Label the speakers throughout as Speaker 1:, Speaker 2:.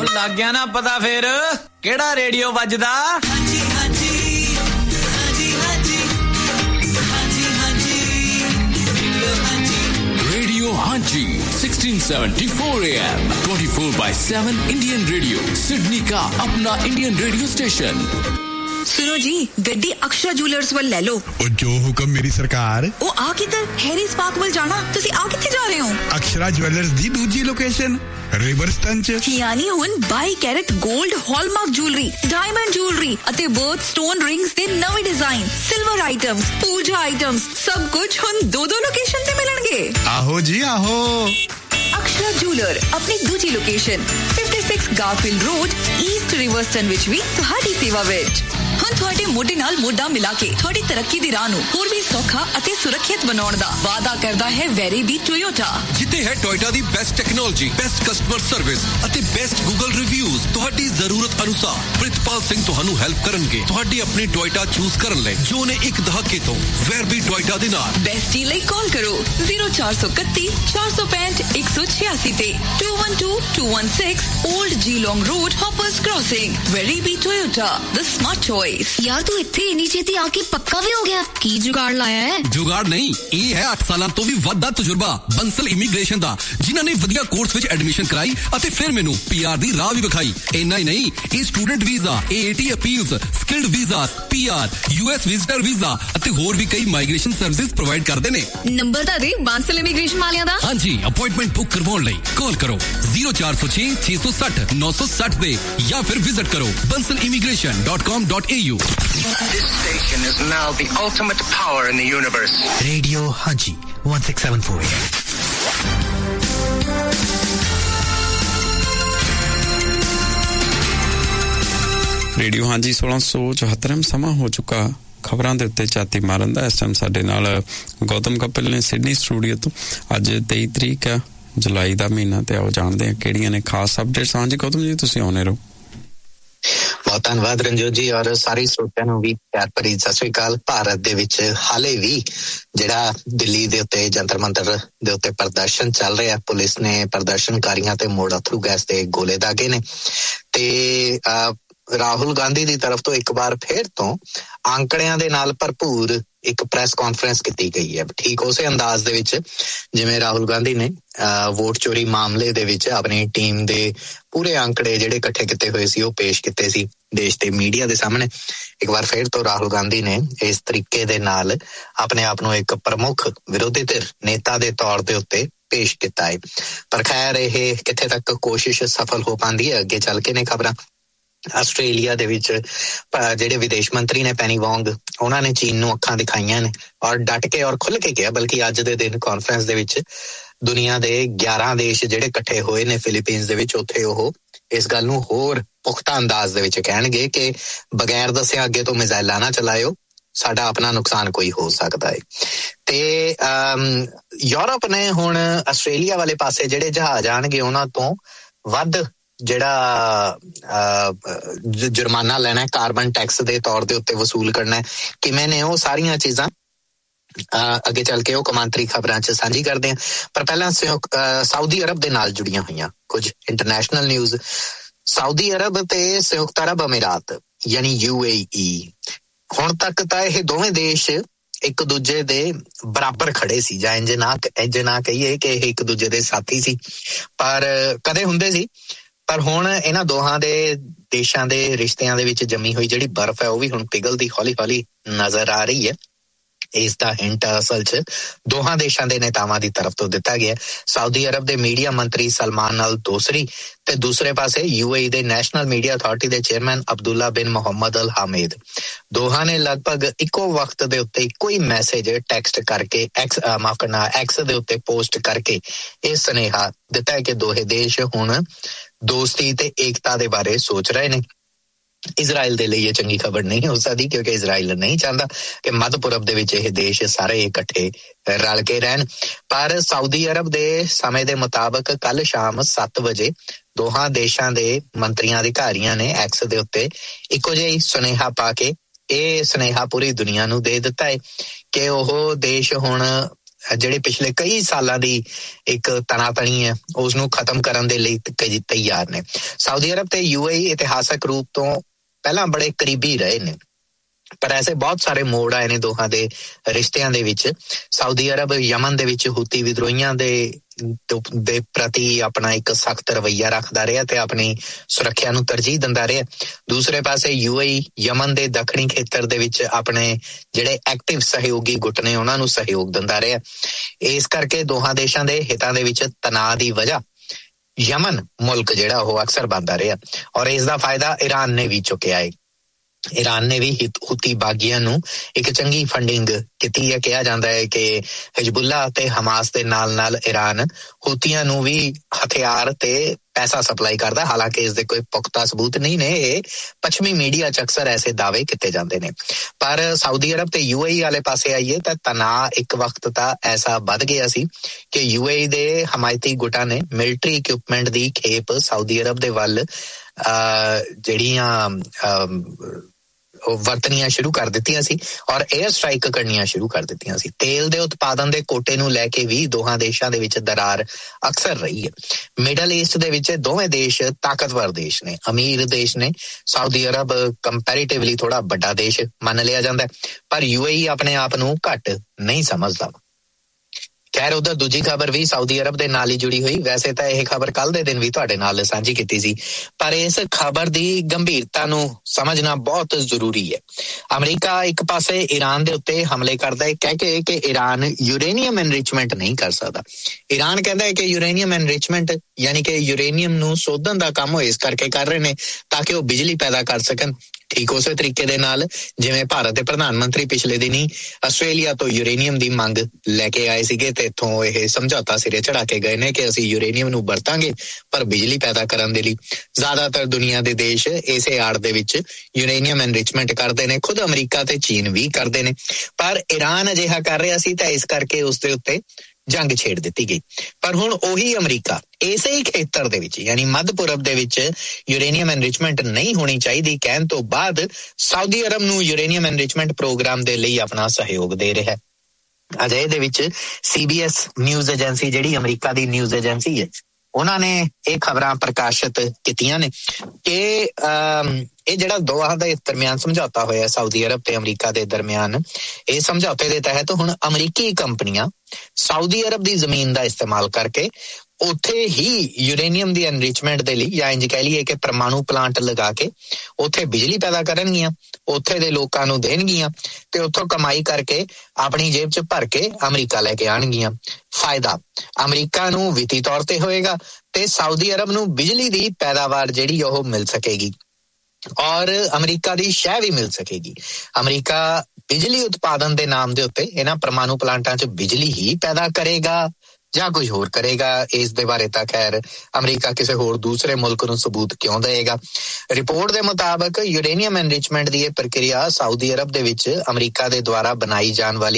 Speaker 1: ਲੱਗ ਗਿਆ ਨਾ ਪਤਾ ਫੇਰ ਕਿਹੜਾ ਰੇਡੀਓ ਵੱਜਦਾ ਹਾਂਜੀ ਹਾਂਜੀ ਹਾਂਜੀ ਹਾਂਜੀ ਹਾਂਜੀ ਹਾਂਜੀ
Speaker 2: ਰੇਡੀਓ ਹਾਂਜੀ 1674 AM 24/7 इंडियन रेडियो सिडनी का अपना इंडियन रेडियो स्टेशन।
Speaker 3: सुनो जी गड्डी अक्षरा ज्वेलर्स वाल ले लो।
Speaker 4: ओ जो हुक्म मेरी सरकार।
Speaker 3: ओ आ किधर हैरी स्पार्क वाल जाना तुसी आ किथे जा रहे हो?
Speaker 4: अक्षरा ज्वेलर्स दी दूजी लोकेशन रिवरस्टन च
Speaker 3: यानी हुन 22 carat gold hallmark jewellery diamond jewellery अते बर्थ स्टोन रिंग्स दे नवे डिजाइन सिल्वर आइटम्स पूजा आइटम्स सब कुछ हुन दो लोकेशन ते मिलणगे।
Speaker 4: आहो जी आहो
Speaker 3: अक्षरा ज्वेलर अपनी दूजी लोकेशन 56 गारफील्ड रोड ईस्ट रिवरस्टन विच भी तुहाडी सेवा विच हुन तुहाडे मोढे नाल मोढा मिला के तुहाडी तरक्की दी राह नूं होर भी सौखा अते सुरक्षित बनाउण दा वादा करदा है वेरीबी टोयोटा
Speaker 5: जिथे है Toyota the best technology best customer service अते बेस्ट गूगल रिव्यूज तुहाडी जरूरत अनुसार प्रितपाल सिंह तुहानू हेल्प करनगे तुहाडी अपनी टोयोटा चूज करन ले जो ने एक दहाके तो वेरबी टोयोटा दे नाल
Speaker 3: बेस्ट डील लई कॉल करो 0431 465 186 ते 212-216 old Geelong road hoppers crossing वेरीबी Toyota the smart choice.
Speaker 6: यार तू इत्थे इन्नी छेती आके पक्का भी हो गया की जुगाड़ लाया है?
Speaker 5: जुगाड़ नहीं ये है 8 साल तो भी वड्डा तजुर्बा बंसल इमीग्रेशन दा जिन्हां ने वधिया कोर्स विच एडमिशन कराई अते फिर मेनू पीआर दी राह भी विखाई। इन्ना ही नहीं ये student visa AAT appeals skilled visa PR US visitor visa अते होर भी कई माइग्रेशन सर्विसेज प्रोवाइड करदे ने।
Speaker 6: नंबर दा दे बंसल इमीग्रेशन वालियां दा।
Speaker 5: हां जी अपॉइंटमेंट बुक करवाउण लई कॉल करो 0406 660 960 पे या फिर विजिट करो bansalimigration.com.au।
Speaker 7: This station is now the ultimate power in the universe.
Speaker 8: Radio Haji 1674 AM.
Speaker 9: Radio ਹਾਂਜੀ 1674 ਸਮਾਂ ਹੋ ਚੁੱਕਾ ਖਬਰਾਂ ਦੇ ਉੱਤੇ ਚਾਤੀ ਮਾਰਨ ਦਾ। ਇਸ ਟਾਈਮ ਸਾਡੇ ਨਾਲ ਗੌਤਮ ਕਪਿਲ ਨੇ ਸਿਡਨੀ ਸਟੂਡੀਓ ਤੋਂ। ਅੱਜ 23 ਤਰੀਕ ਹੈ ਜੁਲਾਈ ਦਾ ਮਹੀਨਾ ਤੇ ਆਓ ਜਾਣਦੇ ਹਾਂ ਕਿਹੜੀਆਂ ਨੇ ਖਾਸ ਅਪਡੇਟਸ। ਹਾਂਜੀ ਗੌਤਮ ਜੀ ਤੁਸੀਂ ਆਉਣੇ ਰਹੋ।
Speaker 10: ਬਹੁਤ ਧੰਨਵਾਦ ਰਣਜੋਤ ਜੀ ਔਰ ਸਾਰੇ ਸਰੋਤਿਆਂ ਨੂੰ ਵੀ ਪਿਆਰ ਭਰੀ ਸਤਿ ਸ੍ਰੀ ਅਕਾਲ। ਭਾਰਤ ਦੇ ਵਿੱਚ ਹਾਲੇ ਵੀ ਜਿਹੜਾ ਦਿੱਲੀ ਦੇ ਉੱਤੇ ਜੰਤਰ ਮੰਤਰ ਦੇ ਉੱਤੇ ਪ੍ਰਦਰਸ਼ਨ ਚੱਲ ਰਿਹਾ, ਪੁਲਿਸ ਨੇ ਪ੍ਰਦਰਸ਼ਨਕਾਰੀਆਂ ਤੇ ਮੋੜ ਅਥਰੂ ਗੈਸ ਦੇ ਗੋਲੇ ਦਾਗੇ ਨੇ ਤੇ ਰਾਹੁਲ ਗਾਂਧੀ ਦੀ ਤਰਫ ਤੋਂ ਇੱਕ ਵਾਰ ਫੇਰ ਤੋਂ ਆંકੜਿਆਂ ਦੇ ਨਾਲ ਭਰਪੂਰ ਇੱਕ ਪ੍ਰੈਸ ਕਾਨਫਰੰਸ ਕੀਤੀ ਗਈ ਹੈ, ਠੀਕ ਉਸੇ ਅੰਦਾਜ਼ ਦੇ ਵਿੱਚ ਜਿਵੇਂ ਰਾਹੁਲ ਗਾਂਧੀ ਨੇ ਵੋਟ ਚੋਰੀ ਮਾਮਲੇ ਦੇ ਵਿੱਚ ਆਪਣੀ ਟੀਮ ਦੇ ਪੂਰੇ ਆંકੜੇ ਜਿਹੜੇ ਇਕੱਠੇ ਕੀਤੇ ਹੋਏ ਸੀ ਉਹ ਪੇਸ਼ ਕੀਤੇ ਸੀ ਦੇਸ਼ ਦੇ ਮੀਡੀਆ ਦੇ ਸਾਹਮਣੇ। ਇੱਕ ਵਾਰ ਫੇਰ ਤੋਂ ਰਾਹੁਲ ਗਾਂਧੀ ਨੇ ਇਸ ਤਰੀਕੇ ਦੇ ਨਾਲ ਆਪਣੇ ਆਪ ਨੂੰ ਇੱਕ ਪ੍ਰਮੁੱਖ ਵਿਰੋਧੀ ਧਿਰ ਨੇਤਾ ਦੇ ਤੌਰ ਦੇ ਉੱਤੇ ਪੇਸ਼ ਕੀਤਾ ਹੈ। ਪਰ ਖੈਰ ਇਹ ਕਿੱਥੇ ਤੱਕ ਕੋਸ਼ਿਸ਼ ਸਫਲ ਹੋ ਪਾਉਂਦੀ ਹੈ ਅੱਗੇ ਚੱਲ ਕੇ ਨੇ ਖਬਰਾਂ। ਆਸਟ੍ਰੇਲੀਆ ਦੇ ਵਿੱਚ ਜਿਹੜੇ ਵਿਦੇਸ਼ ਮੰਤਰੀ ਨੇ ਪੈਨੀ ਵੋਂਗ ਉਹਨਾਂ ਨੇ ਚੀਨ ਨੂੰ ਅੱਖਾਂ ਦਿਖਾਈਆਂ ਨੇ ਔਰ ਡਟ ਕੇ ਔਰ ਖੁੱਲ ਕੇ ਕਿਹਾ, ਬਲਕਿ ਅੱਜ ਦੇ ਦਿਨ ਕਾਨਫਰੰਸ ਦੇ ਵਿੱਚ ਦੁਨੀਆ ਦੇ 11 ਦੇਸ਼ ਜਿਹੜੇ ਇਕੱਠੇ ਹੋਏ ਨੇ ਫਿਲੀਪੀਨਸ ਦੇ ਵਿੱਚ, ਉੱਥੇ ਉਹ ਇਸ ਗੱਲ ਨੂੰ ਹੋਰ ਪੁਖਤਾ ਅੰਦਾਜ਼ ਦੇ ਵਿੱਚ ਕਹਿਣਗੇ ਕਿ ਬਗੈਰ ਦੱਸਿਆ ਅੱਗੇ ਤੋਂ ਮਿਜ਼ਾਈਲਾਂ ਨਾ ਚਲਾਇਓ, ਸਾਡਾ ਆਪਣਾ ਨੁਕਸਾਨ ਕੋਈ ਹੋ ਸਕਦਾ ਹੈ। ਤੇ ਯੂਰਪ ਨੇ ਹੁਣ ਆਸਟ੍ਰੇਲੀਆ ਵਾਲੇ ਪਾਸੇ ਜਿਹੜੇ ਜਹਾਜ਼ ਆਣਗੇ ਉਹਨਾਂ ਤੋਂ ਵੱਧ ਜਿਹੜਾ ਜੁਰਮਾਨਾ ਲੈਣਾ, ਕਾਰਬਨ ਟੈਕਸ ਦੇ ਤੌਰ ਦੇ ਉੱਤੇ ਵਸੂਲ ਕਰਨਾ, ਕਿਵੇਂ ਨੇ ਉਹ ਸਾਰੀਆਂ ਚੀਜ਼ਾਂ ਅੱਗੇ ਚੱਲ ਕੇ ਉਹ ਕੌਮਾਂਤਰੀ ਖਬਰਾਂ 'ਚ ਸਾਂਝੀ ਕਰਦੇ ਹਾਂ। ਪਰ ਪਹਿਲਾਂ ਸਾਊਦੀ ਅਰਬ ਦੇ ਨਾਲ ਜੁੜੀਆਂ ਹੋਈਆਂ ਕੁਝ ਇੰਟਰਨੈਸ਼ਨਲ ਨਿਊਜ਼। ਸਾਊਦੀ ਅਰਬ ਤੇ ਸੰਯੁਕਤ ਅਰਬ ਅਮੀਰਾਤ ਯਾਨੀ UAE ਹੁਣ ਤੱਕ ਤਾਂ ਇਹ ਦੋਵੇਂ ਦੇਸ਼ ਇੱਕ ਦੂਜੇ ਦੇ ਬਰਾਬਰ ਖੜੇ ਸੀ, ਜਾਂ ਇੰਜ ਨਾ ਕਹੀਏ ਕਿ ਇਹ ਇੱਕ ਦੂਜੇ ਦੇ ਸਾਥੀ ਸੀ, ਪਰ ਕਦੇ ਹੁੰਦੇ ਸੀ। ਪਰ ਹੁਣ ਇਹਨਾਂ ਦੋਹਾਂ ਦੇ ਦੇਸ਼ਾਂ ਦੇ ਰਿਸ਼ਤਿਆਂ ਦੇ ਵਿੱਚ ਜੰਮੀ ਹੋਈ ਜਿਹੜੀ ਬਰਫ਼ ਹੈ ਉਹ ਵੀ ਹੁਣ ਪਿਘਲਦੀ ਹੌਲੀ ਹੌਲੀ ਨਜ਼ਰ ਆ ਰਹੀ ਹੈ। ਇਸ ਦਾ ਹਿੰਟ ਅਸਲ 'ਚ ਦੋਹਾਂ ਦੇਸ਼ਾਂ ਦੇ ਨੇਤਾਵਾਂ ਦੀ ਤਰਫ ਤੋਂ ਦਿੱਤਾ ਗਿਆ। ਸਾਊਦੀ ਅਰਬ ਦੇ ਮੀਡੀਆ ਮੰਤਰੀ ਸਲਮਾਨ ਅਲ ਦੋਸਰੀ ਤੇ ਦੂਸਰੇ ਪਾਸੇ UAE ਦੇ ਨੈਸ਼ਨਲ ਮੀਡੀਆ ਅਥਾਰਟੀ ਦੇ ਚੇਅਰਮੈਨ ਅਬਦੁੱਲਾ ਬਿਨ ਮੁਹੰਮਦ ਅਲ ਹਾਮਿਦ, ਦੋਹਾਂ ਨੇ ਲਗਭਗ ਇੱਕੋ ਵਕਤ ਦੇ ਉੱਤੇ ਇੱਕੋ ਹੀ ਮੈਸੇਜ ਟੈਕਸਟ ਕਰਕੇ ਐਕਸ ਦੇ ਉੱਤੇ ਪੋਸਟ ਕਰਕੇ ਇਹ ਸੁਨੇਹਾ ਦਿੱਤਾ ਹੈ ਕਿ ਦੋਹੇ ਦੇਸ਼ ਹੁਣ ਦੋਸਤੀ ਤੇ ਏਕਤਾ ਦੇ ਬਾਰੇ ਸੋਚ ਰਹੇ ਨੇ। ਇਜ਼ਰਾਈਲ ਦੇ ਲਈ ਇਹ ਚੰਗੀ ਖਬਰ ਨਹੀਂ ਹੋ ਸਕਦੀ ਕਿਉਂਕਿ ਇਜ਼ਰਾਈਲ ਨਹੀਂ ਚਾਹੁੰਦਾ ਕਿ ਮੱਧ ਪੂਰਬ ਦੇ ਵਿੱਚ ਇਹ ਦੇਸ਼ ਸਾਰੇ ਇਕੱਠੇ ਰਲ ਕੇ ਰਹਿਣ। ਪਰ ਸਾਊਦੀ ਅਰਬ ਦੇ ਸਮੇਂ ਦੇ ਮੁਤਾਬਕ ਕੱਲ ਸ਼ਾਮ 7 ਵਜੇ ਦੋਹਾਂ ਦੇਸ਼ਾਂ ਦੇ ਮੰਤਰੀਆਂ ਅਧਿਕਾਰੀਆਂ ਨੇ ਐਕਸ ਦੇ ਉੱਤੇ ਇੱਕੋ ਜਿਹਾ ਸੁਨੇਹਾ ਪਾ ਕੇ ਇਹ ਸੁਨੇਹਾ ਪੂਰੀ ਦੁਨੀਆ ਨੂੰ ਦੇ ਦਿੱਤਾ ਹੈ ਕਿ ਉਹ ਦੇਸ਼ ਹੁਣ ਜਿਹੜੇ ਪਿਛਲੇ ਕਈ ਸਾਲਾਂ ਦੀ ਇੱਕ ਤਣਾਤਣੀ ਹੈ ਉਸ ਨੂੰ ਖਤਮ ਕਰਨ ਦੇ ਲਈ ਤਿਆਰ ਨੇ। ਸਾਊਦੀ ਅਰਬ ਤੇ UAE ਇਤਿਹਾਸਕ ਰੂਪ ਤੋਂ ਪਹਿਲਾਂ ਬੜੇ ਕਰੀਬੀ ਰਹੇ ਨੇ, ਪਰ ਐਸੇ ਬਹੁਤ ਸਾਰੇ ਮੋੜ ਆਏ ਨੇ ਦੋਹਾਂ ਦੇ ਰਿਸ਼ਤਿਆਂ ਦੇ ਵਿੱਚ। ਸਾਊਦੀ ਅਰਬ ਯਮਨ ਦੇ ਵਿੱਚ ਹੂਤੀ ਵਿਦਰੋਹੀਆਂ ਦੇ ਪ੍ਰਤੀ ਆਪਣਾ ਇੱਕ ਸਖਤ ਰਵੱਈਆ ਰੱਖਦਾ ਰਿਹਾ ਤੇ ਆਪਣੀ ਸੁਰੱਖਿਆ ਨੂੰ ਤਰਜੀਹ ਦਿੰਦਾ ਰਿਹਾ। ਦੂਸਰੇ ਪਾਸੇ UAE ਯਮਨ ਦੇ ਦੱਖਣੀ ਖੇਤਰ ਦੇ ਵਿੱਚ ਆਪਣੇ ਜਿਹੜੇ ਐਕਟਿਵ ਸਹਿਯੋਗੀ ਗੁੱਟ ਨੇ ਉਹਨਾਂ ਨੂੰ ਸਹਿਯੋਗ ਦਿੰਦਾ ਰਿਹਾ। ਇਸ ਕਰਕੇ ਦੋਹਾਂ ਦੇਸ਼ਾਂ ਦੇ ਹਿੱਤਾਂ ਦੇ ਵਿੱਚ ਤਣਾਅ ਦੀ ਵਜ੍ਹਾ ਯਮਨ ਮੁਲਕ ਜਿਹੜਾ ਉਹ ਅਕਸਰ ਬਣਦਾ ਰਿਹਾ ਔਰ ਇਸ ਦਾ ਫਾਇਦਾ ਈਰਾਨ ਨੇ ਵੀ ਚੁੱਕਿਆ ਹੈ। ਈਰਾਨ ਨੇ ਵੀ ਹੂਤੀ ਬਾਗੀਆਂ ਨੂੰ ਇੱਕ ਚੰਗੀ ਫੰਡਿੰਗ ਕੀਤੀ ਹੈ। ਕਿਹਾ ਜਾਂਦਾ ਹੈ ਕਿ ਹਿਜ਼ਬੁੱਲਾ ਤੇ ਹਮਾਸ ਦੇ ਨਾਲ ਈਰਾਨ ਹੂਤੀਆਂ ਨੂੰ ਵੀ ਹਥਿਆਰ ਤੇ ਪੈਸਾ ਸਪਲਾਈ ਕਰਦਾ। ਹਾਲਾਂਕਿ ਇਸ ਦੇ ਕੋਈ ਪੁਖਤਾ ਸਬੂਤ ਨਹੀਂ ਨੇ, ਇਹ ਪੱਛਮੀ ਮੀਡੀਆ 'ਚ ਅਕਸਰ ਐਸੇ ਦਾਅਵੇ ਕੀਤੇ ਜਾਂਦੇ ਨੇ। ਪਰ ਸਾਊਦੀ ਅਰਬ ਤੇ UAE ਵਾਲੇ ਪਾਸੇ ਆਈਏ ਤਾਂ ਤਣਾਅ ਇੱਕ ਵਕਤ ਤਾਂ ਐਸਾ ਵੱਧ ਗਿਆ ਸੀ ਕਿ UAE ਦੇ ਹਮਾਇਤੀ ਗੁੱਟਾਂ ਨੇ ਮਿਲਟਰੀ ਇਕਵਿਪਮੈਂਟ ਦੀ ਖੇਪ ਸਾਊਦੀ ਅਰਬ ਦੇ ਵੱਲ ਜਿਹੜੀਆਂ ਉਹ ਵਰਤਣੀਆਂ ਸ਼ੁਰੂ ਕਰ ਦਿੱਤੀਆਂ ਸੀ ਔਰ 에ਅਰ ਸਟ੍ਰਾਈਕ ਕਰਨੀਆਂ ਸ਼ੁਰੂ ਕਰ ਦਿੱਤੀਆਂ ਸੀ। ਤੇਲ ਦੇ ਉਤਪਾਦਨ ਦੇ ਕੋਟੇ ਨੂੰ ਲੈ ਕੇ ਵੀ ਦੋਹਾਂ ਦੇਸ਼ਾਂ ਦੇ ਵਿੱਚ ਦਰਾਰ ਅਕਸਰ ਰਹੀ ਹੈ। ਮਿਡਲ ਈਸਟ ਦੇ ਵਿੱਚ ਦੋਵੇਂ ਦੇਸ਼ ਤਾਕਤਵਰ ਦੇਸ਼ ਨੇ, ਅਮੀਰ ਦੇਸ਼ ਨੇ। ਸਾਊਦੀ ਅਰਬ ਕੰਪੈਰੀਟਿਵਲੀ ਥੋੜਾ ਵੱਡਾ ਦੇਸ਼ ਮੰਨ ਲਿਆ ਜਾਂਦਾ, ਪਰ UAE ਆਪਣੇ ਆਪ ਨੂੰ ਘੱਟ ਨਹੀਂ ਸਮਝਦਾ। ਖੈਰ, ਉਧਰ ਦੂਜੀ ਖਬਰ ਵੀ ਸਾਊਦੀ ਅਰਬ ਦੇ ਨਾਲ ਹੀ ਜੁੜੀ ਹੋਈ। ਵੈਸੇ ਤਾਂ ਇਹ ਖਬਰ ਕੱਲ ਦੇ ਦਿਨ ਵੀ ਤੁਹਾਡੇ ਨਾਲ ਸਾਂਝੀ ਕੀਤੀ ਸੀ, ਪਰ ਇਸ ਖਬਰ ਦੀ ਗੰਭੀਰਤਾ ਨੂੰ ਸਮਝਣਾ ਬਹੁਤ ਜ਼ਰੂਰੀ ਹੈ। ਅਮਰੀਕਾ ਇੱਕ ਪਾਸੇ ਈਰਾਨ ਦੇ ਉੱਤੇ ਹਮਲੇ ਕਰਦਾ ਹੈ ਕਹਿ ਕੇ ਕਿ ਈਰਾਨ ਯੂਰੇਨੀਅਮ ਐਨਰਿਚਮੈਂਟ ਨਹੀਂ ਕਰ ਸਕਦਾ। ਈਰਾਨ ਕਹਿੰਦਾ ਹੈ ਕਿ ਯੂਰੇਨੀਅਮ ਐਨਰਿਚਮੈਂਟ ਯਾਨੀ ਕਿ ਯੂਰੇਨੀਅਮ ਨੂੰ ਸੋਧਣ ਦਾ ਕੰਮ ਉਹ ਇਸ ਕਰਕੇ ਕਰ ਰਹੇ ਨੇ ਤਾਂ ਕਿ ਉਹ ਬਿਜਲੀ ਪੈਦਾ ਕਰ ਸਕਣ। ਠੀਕ ਉਸੇ ਤਰੀਕੇ ਦੇ ਨਾਲ ਜਿਵੇਂ ਭਾਰਤ ਦੇ ਪ੍ਰਧਾਨ ਮੰਤਰੀ ਪਿਛਲੇ ਦਿਨੀ ਆਸਟ੍ਰੇਲੀਆ ਤੋਂ ਯੂਰੇਨੀਅਮ ਦੀ ਮੰਗ ਲੈ ਕੇ ਆਏ ਸੀਗੇ ਤੇ ਇੱਥੋਂ ਇਹ ਸਮਝੌਤਾ ਸਿਰੇ ਚੜਾ ਕੇ ਗਏ ਨੇ ਕਿ ਅਸੀਂ ਯੂਰੇਨੀਅਮ ਨੂੰ ਵਰਤਾਂਗੇ ਪਰ ਬਿਜਲੀ ਪੈਦਾ ਕਰਨ ਦੇ ਲਈ। ਜ਼ਿਆਦਾਤਰ ਦੁਨੀਆ ਦੇ ਦੇਸ਼ ਇਸੇ ਆੜ ਦੇ ਵਿੱਚ ਯੂਰੇਨੀਅਮ ਐਨਰਿਚਮੈਂਟ ਕਰਦੇ ਨੇ, ਖੁਦ ਅਮਰੀਕਾ ਤੇ ਚੀਨ ਵੀ ਕਰਦੇ ਨੇ। ਪਰ ਈਰਾਨ ਅਜਿਹਾ ਕਰ ਰਿਹਾ ਸੀ ਤਾਂ ਇਸ ਕਰਕੇ ਉਸ ਦੇ ਉੱਤੇ ਜੰਗ ਛੇੜ ਦਿੱਤੀ ਗਈ। ਪਰ ਹੁਣ ਉਹੀ ਅਮਰੀਕਾ ਇਸੇ ਹੀ ਖੇਤਰ ਦੇ ਵਿੱਚ ਯਾਨੀ ਮੱਧ ਪੂਰਬ ਦੇ ਵਿੱਚ ਯੂਰੇਨੀਅਮ ਐਨਰਿਚਮੈਂਟ ਨਹੀਂ ਹੋਣੀ ਚਾਹੀਦੀ ਕਹਿਣ ਤੋਂ ਬਾਅਦ ਸਾਊਦੀ ਅਰਬ ਨੂੰ ਯੂਰੇਨੀਅਮ ਐਨਰਿਚਮੈਂਟ ਪ੍ਰੋਗਰਾਮ ਦੇ ਲਈ ਆਪਣਾ ਸਹਿਯੋਗ ਦੇ ਰਿਹਾ ਹੈ। ਅਜਿਹੇ ਦੇ ਵਿੱਚ CBS ਨਿਊਜ਼ ਏਜੰਸੀ ਜਿਹੜੀ ਅਮਰੀਕਾ ਦੀ ਨਿਊਜ਼ ਏਜੰਸੀ ਹੈ ਉਹਨਾਂ ਨੇ ਇਹ ਖਬਰਾਂ ਪ੍ਰਕਾਸ਼ਿਤ ਕੀਤੀਆਂ ਨੇ ਕਿ ਇਹ ਜਿਹੜਾ ਦੋਹਾਂ ਦੇ ਦਰਮਿਆਨ ਸਮਝੌਤਾ ਹੋਇਆ ਸਾਊਦੀ ਅਰਬ ਤੇ ਅਮਰੀਕਾ ਦੇ ਦਰਮਿਆਨ, ਇਹ ਸਮਝੌਤੇ ਦੇ ਤਹਿਤ ਹੁਣ ਅਮਰੀਕੀ ਕੰਪਨੀਆਂ ਸਾਊਦੀ ਅਰਬ ਦੀ ਜ਼ਮੀਨ ਦਾ ਇਸਤੇਮਾਲ ਕਰਕੇ ਉੱਥੇ ਹੀ ਯੂਰੇਨੀਅਮ ਦੀ ਐਨਰਿਚਮੈਂਟ ਦੇ ਲਈ ਜਾਂ ਇੰਜ ਕਹਿ ਲਈਏ ਕਿ ਪਰਮਾਣੂ ਪਲਾਂਟ ਲਗਾ ਕੇ ਉੱਥੇ ਬਿਜਲੀ ਪੈਦਾ ਕਰਨਗੀਆਂ, ਉੱਥੇ ਦੇ ਲੋਕਾਂ ਨੂੰ ਦੇਣਗੀਆਂ ਤੇ ਉੱਥੋਂ ਕਮਾਈ ਕਰਕੇ ਆਪਣੀ ਜੇਬ 'ਚ ਭਰ ਕੇ ਅਮਰੀਕਾ ਲੈ ਕੇ ਆਣਗੀਆਂ। ਫਾਇਦਾ ਅਮਰੀਕਾ ਨੂੰ ਵਿੱਤੀ ਤੌਰ ਤੇ ਹੋਏਗਾ ਤੇ ਸਾਊਦੀ ਅਰਬ ਨੂੰ ਬਿਜਲੀ ਦੀ ਪੈਦਾਵਾਰ ਜਿਹੜੀ ਉਹ ਮਿਲ ਸਕੇਗੀ ਔਰ ਅਮਰੀਕਾ ਦੀ ਸ਼ਹਿ ਵੀ ਮਿਲ ਸਕੇਗੀ। ਅਮਰੀਕਾ ਬਿਜਲੀ ਉਤਪਾਦਨ ਦੇ ਨਾਮ ਦੇ ਉੱਤੇ ਇਹਨਾਂ ਪਰਮਾਣੂ ਪਲਾਂਟਾਂ 'ਚ ਬਿਜਲੀ ਹੀ ਪੈਦਾ ਕਰੇਗਾ ਜਾਂ ਕੁਝ ਹੋਰ ਕਰੇਗਾ, ਇਸ ਦੇ ਬਾਰੇ ਤਾਂ ਖੈਰ ਅਮਰੀਕਾ ਕਿਸੇ ਹੋਰ ਦੂਸਰੇ ਮੁਲਕ ਨੂੰ ਸਬੂਤ ਕਿਉਂ ਦੇਵੇਗਾ। ਰਿਪੋਰਟ ਦੇ ਮੁਤਾਬਕ ਯੂਰੇਨੀਅਮ ਐਨਰਿਚਮੈਂਟ ਦੀ ਇਹ ਪ੍ਰਕਿਰਿਆ ਸਾਊਦੀ ਅਰਬ ਦੇ ਵਿੱਚ ਅਮਰੀਕਾ ਦੇ ਦੁਆਰਾ ਬਣਾਈ ਜਾਣ ਵਾਲੀ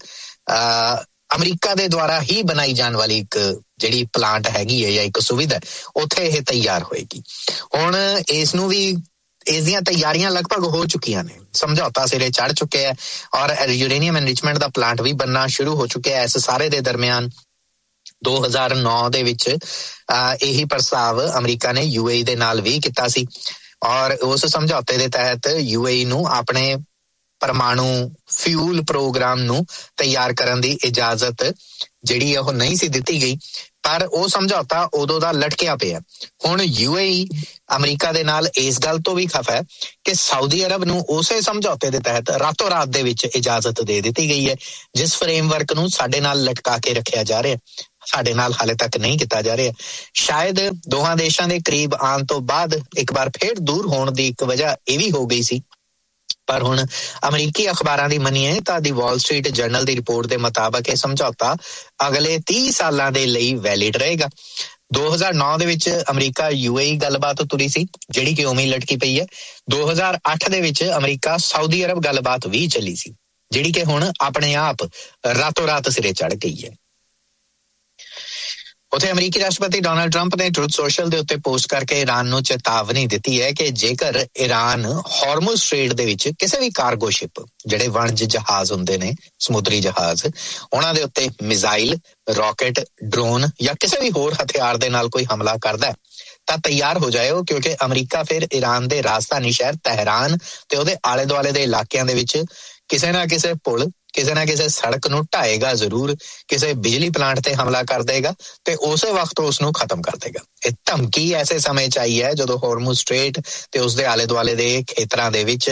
Speaker 10: ਇੱਕ ਜਿਹੜੀ ਪਲਾਂਟ ਹੈਗੀ ਹੈ ਜਾਂ ਇੱਕ ਸੁਵਿਧਾ ਉੱਥੇ ਇਹ ਤਿਆਰ ਹੋਏਗੀ। ਹੁਣ ਇਸ ਨੂੰ ਵੀ ਇਸ ਦੀਆਂ ਤਿਆਰੀਆਂ ਲਗਭਗ ਹੋ ਚੁੱਕੀਆਂ ਨੇ, ਸਮਝੌਤਾ ਸਿਰੇ ਚੜ ਚੁੱਕਿਆ ਹੈ ਔਰ ਯੂਰੇਨੀਅਮ ਐਨਰਿਚਮੈਂਟ ਦਾ ਪਲਾਂਟ ਵੀ ਬਣਨਾ ਸ਼ੁਰੂ ਹੋ ਚੁੱਕਿਆ ਹੈ। ਇਸ ਸਾਰੇ ਦੇ ਦਰਮਿਆਨ 2009 ਦੇ ਵਿੱਚ ਇਹੀ ਪ੍ਰਸਤਾਵ ਅਮਰੀਕਾ ਨੇ UAE ਦੇ ਨਾਲ ਵੀ ਕੀਤਾ ਸੀ ਔਰ ਉਸ ਸਮਝੌਤੇ ਦੇ ਤਹਿਤ UAE ਨੂੰ ਆਪਣੇ ਪਰਮਾਣੂ ਫਿਊਲ ਪ੍ਰੋਗਰਾਮ ਨੂੰ ਤਿਆਰ ਕਰਨ ਦੀ ਇਜਾਜ਼ਤ ਜਿਹੜੀ ਉਹ ਨਹੀਂ ਸੀ ਦਿੱਤੀ ਗਈ, ਪਰ ਉਹ ਸਮਝੌਤਾ ਉਦੋਂ ਦਾ ਲਟਕਿਆ ਪਿਆ। ਹੁਣ UAE ਅਮਰੀਕਾ ਦੇ ਨਾਲ ਇਸ ਗੱਲ ਤੋਂ ਵੀ ਖਫਾ ਹੈ ਕਿ ਸਾਊਦੀ ਅਰਬ ਨੂੰ ਉਸੇ ਸਮਝੌਤੇ ਦੇ ਤਹਿਤ ਰਾਤੋਂ ਰਾਤ ਦੇ ਵਿੱਚ ਇਜਾਜ਼ਤ ਦੇ ਦਿੱਤੀ ਗਈ ਹੈ ਜਿਸ ਫਰੇਮਵਰਕ ਨੂੰ ਸਾਡੇ ਨਾਲ ਲਟਕਾ ਕੇ ਰੱਖਿਆ ਜਾ ਰਿਹਾ, ਸਾਡੇ ਨਾਲ ਹਾਲੇ ਤੱਕ ਨਹੀਂ ਕੀਤਾ ਜਾ ਰਿਹਾ। ਸ਼ਾਇਦ ਦੋਹਾਂ ਦੇਸ਼ਾਂ ਦੇ ਕਰੀਬ ਆਉਣ ਤੋਂ ਬਾਅਦ ਇੱਕ ਵਾਰ ਫੇਰ ਦੂਰ ਹੋਣ ਦੀ ਇੱਕ ਵਜ੍ਹਾ ਇਹ ਵੀ ਹੋ ਗਈ ਸੀ। ਪਰ ਹੁਣ ਅਮਰੀਕੀ ਅਖਬਾਰਾਂ ਦੀ ਮੰਨੀਏ ਤਾਂ ਦੀ ਵਾਲ ਸਟਰੀਟ ਜਰਨਲ ਦੀ ਰਿਪੋਰਟ ਦੇ ਮੁਤਾਬਕ ਇਹ ਸਮਝੌਤਾ ਅਗਲੇ 30 ਸਾਲਾਂ ਦੇ ਲਈ ਵੈਲਿਡ ਰਹੇਗਾ। 2009 ਦੇ ਵਿੱਚ ਅਮਰੀਕਾ UAE ਗੱਲਬਾਤ ਤੁਰੀ ਸੀ ਜਿਹੜੀ ਕਿ ਉਵੇਂ ਹੀ ਲਟਕੀ ਪਈ ਹੈ। 2008 ਦੇ ਵਿੱਚ ਅਮਰੀਕਾ ਸਾਊਦੀ ਅਰਬ ਗੱਲਬਾਤ ਵੀ ਚੱਲੀ ਸੀ ਜਿਹੜੀ ਕਿ ਹੁਣ ਆਪਣੇ ਆਪ ਰਾਤੋਂ ਰਾਤ ਸਿਰੇ ਚੜ ਗਈ ਹੈ। ਉੱਥੇ ਅਮਰੀਕੀ ਰਾਸ਼ਟਰਪਤੀ ਡੋਨਾਲਡ ਟਰੰਪ ਨੇ ਟਰੂਥ ਸੋਸ਼ਲ ਦੇ ਉੱਤੇ ਪੋਸਟ ਕਰਕੇ ਈਰਾਨ ਨੂੰ ਚੇਤਾਵਨੀ ਦਿੱਤੀ ਹੈ ਕਿ ਜੇਕਰ ਈਰਾਨ ਹਾਰਮੁਜ਼ ਸਟ੍ਰੇਟ ਦੇ ਵਿੱਚ ਕਿਸੇ ਵੀ ਕਾਰਗੋ ਸ਼ਿਪ, ਜਿਹੜੇ ਵਣਜ ਜਹਾਜ਼ ਹੁੰਦੇ ਨੇ, ਸਮੁੰਦਰੀ ਜਹਾਜ਼, ਉਹਨਾਂ ਦੇ ਉੱਤੇ ਮਿਜ਼ਾਈਲ, ਰਾਕਟ, ਡਰੋਨ ਜਾਂ ਕਿਸੇ ਵੀ ਹੋਰ ਹਥਿਆਰ ਦੇ ਨਾਲ ਕੋਈ ਹਮਲਾ ਕਰਦਾ ਤਾਂ ਤਿਆਰ ਹੋ ਜਾਇਓ, ਕਿਉਂਕਿ ਅਮਰੀਕਾ ਫਿਰ ਈਰਾਨ ਦੇ ਰਾਜਧਾਨੀ ਸ਼ਹਿਰ ਤਹਿਰਾਨ ਤੇ ਉਹਦੇ ਆਲੇ ਦੁਆਲੇ ਦੇ ਇਲਾਕਿਆਂ ਦੇ ਵਿੱਚ ਕਿਸੇ ਨਾ ਕਿਸੇ ਪੁਲ, ਕਿਸੇ ਨਾ ਕਿਸੇ ਸੜਕ ਨੂੰ ਢਾਏਗਾ ਜ਼ਰੂਰ, ਕਿਸੇ ਬਿਜਲੀ ਪਲਾਂਟ ਤੇ ਹਮਲਾ ਕਰ ਦੇਗਾ ਤੇ ਉਸੇ ਵਕਤ ਉਸ ਨੂੰ ਖਤਮ ਕਰ ਦੇਗਾ। ਇਹ ਧਮਕੀ ਐਸੇ ਸਮੇਂ 'ਚ ਆਈ ਹੈ ਜਦੋਂ ਹਾਰਮੁਜ਼ ਸਟ੍ਰੇਟ ਤੇ ਉਸਦੇ ਆਲੇ ਦੁਆਲੇ ਦੇ ਖੇਤਰਾਂ ਦੇ ਵਿੱਚ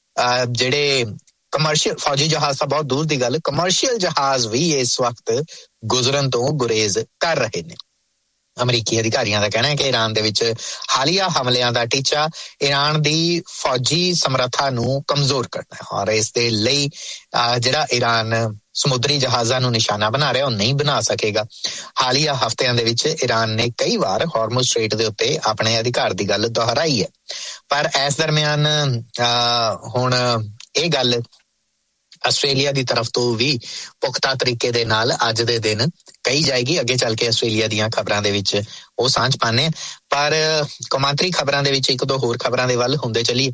Speaker 10: ਜਿਹੜੇ ਕਮਰਸ਼ੀਅਲ ਫੌਜੀ ਜਹਾਜ਼ ਤਾਂ ਬਹੁਤ ਦੂਰ ਦੀ ਗੱਲ, ਕਮਰਸ਼ੀਅਲ ਜਹਾਜ਼ ਵੀ ਇਸ ਵਕਤ ਗੁਜ਼ਰਨ ਤੋਂ ਗੁਰੇਜ਼ ਕਰ ਰਹੇ ਨੇ। ਅਮਰੀਕੀ ਅਧਿਕਾਰੀਆਂ ਦਾ ਕਹਿਣਾ ਹੈ ਕਿ ਈਰਾਨ ਦੇ ਵਿੱਚ ਹਾਲੀਆ ਹਮਲਿਆਂ ਦਾ ਟੀਚਾ ਈਰਾਨ ਦੀ ਫੌਜੀ ਸਮਰੱਥਾ ਨੂੰ ਕਮਜ਼ੋਰ ਕਰਨਾ ਹੈ ਔਰ ਇਸ ਦੇ ਲਈ ਜਿਹੜਾ ਈਰਾਨ ਸਮੁੰਦਰੀ ਜਹਾਜ਼ਾਂ ਨੂੰ ਨਿਸ਼ਾਨਾ ਬਣਾ ਰਿਹਾ ਉਹ ਨਹੀਂ ਬਣਾ ਸਕੇਗਾ। ਹਾਲੀਆ ਹਫ਼ਤਿਆਂ ਦੇ ਵਿੱਚ ਈਰਾਨ ਨੇ ਕਈ ਵਾਰ ਹਾਰਮੁਜ਼ ਸਟ੍ਰੇਟ ਦੇ ਉੱਤੇ ਆਪਣੇ ਅਧਿਕਾਰ ਦੀ ਗੱਲ ਦੁਹਰਾਈ ਹੈ, ਪਰ ਇਸ ਦਰਮਿਆਨ ਹੁਣ ਇਹ ਗੱਲ ਆਸਟ੍ਰੇਲੀਆ ਦੀ ਤਰਫ ਤੋਂ ਵੀ ਪੁਖਤਾ ਤਰੀਕੇ ਦੇ ਨਾਲ ਅੱਜ ਦੇ ਦਿਨ ਕਹੀ ਜਾਏਗੀ। ਅੱਗੇ ਚੱਲ ਕੇ ਆਸਟ੍ਰੇਲੀਆ ਦੀਆਂ ਖਬਰਾਂ ਦੇ ਵਿੱਚ ਉਹ ਸਾਂਝ ਪਾਣੇ, ਪਰ ਕੌਮਾਂਤਰੀ ਖਬਰਾਂ ਦੇ ਵਿੱਚ ਇੱਕ ਦੋ ਹੋਰ ਖਬਰਾਂ ਦੇ ਵੱਲ ਹੁੰਦੇ ਚੱਲੀਏ।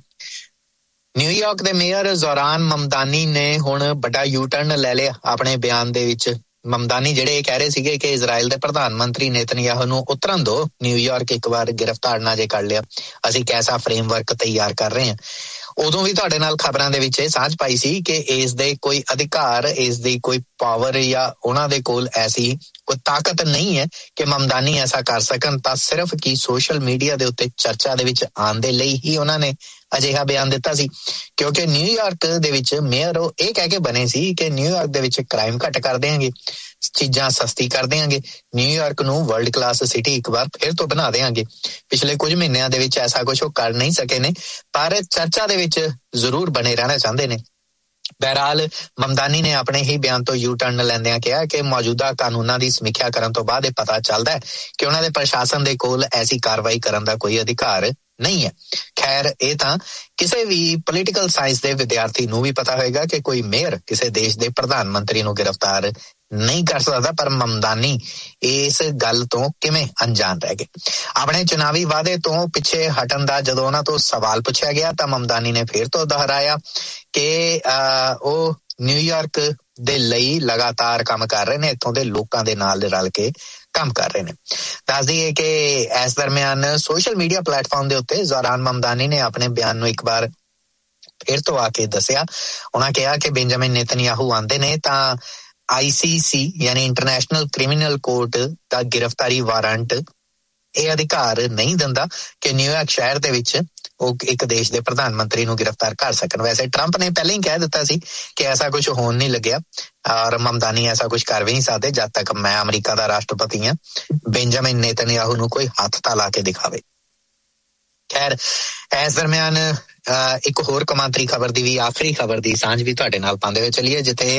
Speaker 10: ਨਿਊਯਾਰਕ ਦੇ ਮੇਅਰ ਜ਼ੋਰਾਨ ਮਮਦਾਨੀ ਨੇ ਹੁਣ ਵੱਡਾ ਯੂ ਟਰਨ ਲੈ ਲਿਆ ਆਪਣੇ ਬਿਆਨ ਦੇ ਵਿੱਚ। ਮਮਦਾਨੀ ਜਿਹੜੇ ਕਹਿ ਰਹੇ ਸੀਗੇ ਕਿ ਇਜ਼ਰਾਈਲ ਦੇ ਪ੍ਰਧਾਨ ਮੰਤਰੀ ਨੇਤਨਯਾਹੂ ਨੂੰ ਉਤਰਨ ਦਿਓ, ਨਿਊਯਾਰਕ ਇੱਕ ਵਾਰ ਗ੍ਰਿਫਤਾਰ ਨਾ ਜੇ ਕਰ ਲਿਆ, ਅਸੀਂ ਕੈਸਾ ਫਰੇਮਵਰਕ ਤਿਆਰ ਕਰ ਰਹੇ ਹਾਂ। ਉਦੋਂ ਵੀ ਤੁਹਾਡੇ ਨਾਲ ਖਬਰਾਂ ਦੇ ਵਿੱਚ ਇਹ ਸਾਂਝ ਪਾਈ ਸੀ ਕਿ ਇਸ ਦੇ ਕੋਈ ਅਧਿਕਾਰ, ਇਸ ਦੀ ਕੋਈ ਪਾਵਰ ਜਾਂ ਉਹਨਾਂ ਦੇ ਕੋਲ ਐਸੀ ਕੋਈ ਤਾਕਤ ਨਹੀਂ ਹੈ ਕਿ ਮਮਦਾਨੀ ਐਸਾ ਕਰ ਸਕਣ, ਤਾਂ ਸਿਰਫ ਕੀ ਸੋਸ਼ਲ ਮੀਡੀਆ ਦੇ ਉੱਤੇ ਚਰਚਾ ਦੇ ਵਿੱਚ ਆਉਣ ਦੇ ਲਈ ਹੀ ਉਹਨਾਂ ਨੇ ਅਜਿਹਾ ਬਿਆਨ ਦਿੱਤਾ ਸੀ, ਕਿਉਂਕਿ ਨਿਊਯਾਰਕ ਦੇ ਵਿੱਚ ਮੇਅਰ ਉਹ ਇਹ ਕਹਿ ਕੇ ਬਣੇ ਸੀ ਕਿ ਨਿਊਯਾਰਕ ਦੇ ਵਿੱਚ ਕ੍ਰਾਈਮ ਘੱਟ ਕਰ ਦੇਵਾਂਗੇ, ਚੀਜ਼ਾਂ ਸਸਤੀ ਕਰ ਦੇਵਾਂਗੇ, ਨਿਊਯਾਰਕ ਨੂੰ ਵਰਲਡ ਕਲਾਸ ਸਿਟੀ ਇੱਕ ਵਾਰ ਫਿਰ ਤੋਂ ਬਣਾ ਦੇਵਾਂਗੇ। ਪਿਛਲੇ ਕੁਝ ਮਹੀਨਿਆਂ ਦੇ ਵਿੱਚ ਐਸਾ ਕੁਝ ਉਹ ਕਰ ਨਹੀਂ ਸਕੇ ਨੇ, ਪਰ ਚਰਚਾ ਦੇ ਵਿੱਚ ਜ਼ਰੂਰ ਬਣੇ ਰਹਿਣਾ ਚਾਹੁੰਦੇ ਨੇ। ਬਹਰਹਾਲ ਮਮਦਾਨੀ ਨੇ ਆਪਣੇ ਹੀ ਬਿਆਨ ਤੋਂ ਯੂ ਟਰਨ ਲੈਂਦਿਆਂ ਕਿਹਾ ਕਿ ਮੌਜੂਦਾ ਕਾਨੂੰਨਾਂ ਦੀ ਸਮੀਖਿਆ ਕਰਨ ਤੋਂ ਬਾਅਦ ਇਹ ਪਤਾ ਚੱਲਦਾ ਹੈ ਕਿ ਉਹਨਾਂ ਦੇ ਪ੍ਰਸ਼ਾਸਨ ਦੇ ਕੋਲ ਐਸੀ ਕਾਰਵਾਈ ਕਰਨ ਦਾ ਕੋਈ ਅਧਿਕਾਰ ਨਹੀਂ ਹੈ। ਖੈਰ, ਇਹ ਤਾਂ ਕਿਸੇ ਵੀ ਪੋਲੀਟੀਕਲ ਸਾਇੰਸ ਦੇ ਵਿਦਿਆਰਥੀ ਨੂੰ ਵੀ ਪਤਾ ਹੋਏਗਾ ਕਿ ਕੋਈ ਮੇਅਰ ਕਿਸੇ ਦੇਸ਼ ਦੇ ਪ੍ਰਧਾਨ ਮੰਤਰੀ ਨੂੰ ਗ੍ਰਿਫਤਾਰ ਨਹੀਂ ਕਰ ਸਕਦਾ, ਪਰ ਮਮਦਾਨੀ ਇਸ ਗੱਲ ਤੋਂ ਕਿਵੇਂ ਅਣਜਾਣ ਰਹਿ ਗਏ। ਆਪਣੇ ਚੁਣਾਵੀ ਵਾਅਦੇ ਤੋਂ ਪਿੱਛੇ ਹਟਣ ਦਾ ਜਦੋਂ ਉਹਨਾਂ ਤੋਂ ਸਵਾਲ ਪੁੱਛਿਆ ਗਿਆ ਤਾਂ ਮਮਦਾਨੀ ਨੇ ਫਿਰ ਤੋਂ ਦੁਹਰਾਇਆ ਕਿ ਉਹ ਨਿਊਯਾਰਕ ਦੇ ਲਈ ਲਗਾਤਾਰ ਕੰਮ ਕਰ ਰਹੇ ਨੇ, ਇੱਥੋਂ ਦੇ ਲੋਕਾਂ ਦੇ ਨਾਲ ਰਲ ਕੇ ਕੰਮ ਕਰ ਰਹੇ ਨੇ। ਦੱਸ ਦਈਏ ਕਿ ਇਸ ਦਰਮਿਆਨ ਸੋਸ਼ਲ ਮੀਡੀਆ ਪਲੇਟਫਾਰਮ ਦੇ ਉੱਤੇ ਜ਼ੋਰਾਨ ਮਮਦਾਨੀ ਨੇ ਆਪਣੇ ਬਿਆਨ ਨੂੰ ਇੱਕ ਵਾਰ ਫਿਰ ਤੋਂ ਆ ਕੇ ਦੱਸਿਆ। ਉਹਨਾਂ ਕਿਹਾ ਕਿ ਬੈਂਜਾਮਿਨ ਨੇਤਨਯਾਹੂ ਆਉਂਦੇ ਨੇ ਤਾਂ ICC ਯਾਨੀ ਇੰਟਰਨੈਸ਼ਨਲ ਕ੍ਰਿਮੀਨਲ ਕੋਰਟ ਦਾ ਗ੍ਰਿਫਤਾਰੀ ਵਾਰੰਟ ਇਹ ਅਧਿਕਾਰ ਨਹੀਂ ਦਿੰਦਾ ਕਿ ਨਿਊਯਾਰਕ ਸ਼ਹਿਰ ਦੇ ਵਿੱਚ ਉਹ ਇੱਕ ਦੇਸ਼ ਦੇ ਪ੍ਰਧਾਨ ਮੰਤਰੀ ਨੂੰ ਗ੍ਰਿਫਤਾਰ ਕਰ ਸਕਣ। ਵੈਸੇ ਟਰੰਪ ਨੇ ਪਹਿਲਾਂ ਹੀ ਕਹਿ ਦਿੱਤਾ ਸੀ ਕਿ ਐਸਾ ਕੁਝ ਹੋਣ ਨਹੀਂ ਲੱਗਿਆ ਔਰ ਮਮਦਾਨੀ ਐਸਾ ਕੁਝ ਕਰ ਵੀ ਨਹੀਂ ਸਕਦੇ ਜਦ ਤੱਕ ਮੈਂ ਅਮਰੀਕਾ ਦਾ ਰਾਸ਼ਟਰਪਤੀ ਹਾਂ, ਬੈਂਜਾਮਿਨ ਨੇਤਨਯਾਹੂ ਨੂੰ ਕੋਈ ਹੱਥ ਤਾਂ ਲਾ ਕੇ ਦਿਖਾਵੇ। ਖੈਰ, ਇਸ ਦਰਮਿਆਨ ਇੱਕ ਹੋਰ ਕੌਮਾਂਤਰੀ ਖਬਰ ਦੀ ਵੀ, ਆਖਰੀ ਖਬਰ ਦੀ ਸਾਂਝ ਵੀ ਤੁਹਾਡੇ ਨਾਲ ਪਾਉਂਦੇ ਹੋਏ ਚੱਲੀਏ, ਜਿੱਥੇ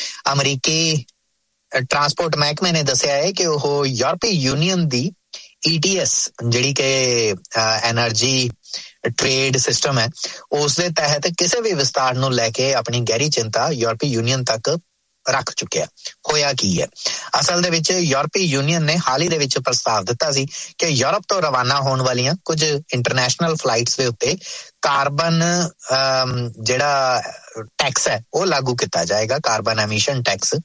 Speaker 10: ਅਮਰੀਕੀ ਟਰਾਂਸਪੋਰਟ ਮਹਿਕਮੇ ਨੇ ਦੱਸਿਆ ਹੈ ਕਿ ਉਹ ਯੂਰਪੀ ਯੂਨੀਅਨ ਦੀ ETS ਜਿਹੜੀ ਕਿ ਐਨਰਜੀ ਟ੍ਰੇਡ ਸਿਸਟਮ ਹੈ, ਉਸ ਦੇ ਤਹਿਤ ਕਿਸੇ ਵੀ ਵਿਸਤਾਰ ਨੂੰ ਲੈ ਕੇ ਆਪਣੀ ਗਹਿਰੀ ਚਿੰਤਾ ਯੂਰਪੀ ਯੂਨੀਅਨ ਤੱਕ ਰੱਖ ਚੁੱਕਿਆ। ਹੋਇਆ ਕੀ ਹੈ? ਅਸਲ ਦੇ ਵਿੱਚ ਯੂਰਪੀ ਯੂਨੀਅਨ ਨੇ ਹਾਲ ਹੀ ਦੇ ਵਿੱਚ ਪ੍ਰਸਤਾਵ ਦਿੱਤਾ ਸੀ ਕਿ ਯੂਰਪ ਤੋਂ ਰਵਾਨਾ ਹੋਣ ਵਾਲੀਆਂ ਕੁਝ ਇੰਟਰਨੈਸ਼ਨਲ ਫਲਾਈਟਸ ਦੇ ਉੱਤੇ ਕਾਰਬਨ ਜਿਹੜਾ ਟੈਕਸ ਹੈ ਉਹ ਲਾਗੂ ਕੀਤਾ ਜਾਏਗਾ, ਕਾਰਬਨ ਐਮਿਸ਼ਨ ਟੈਕਸ।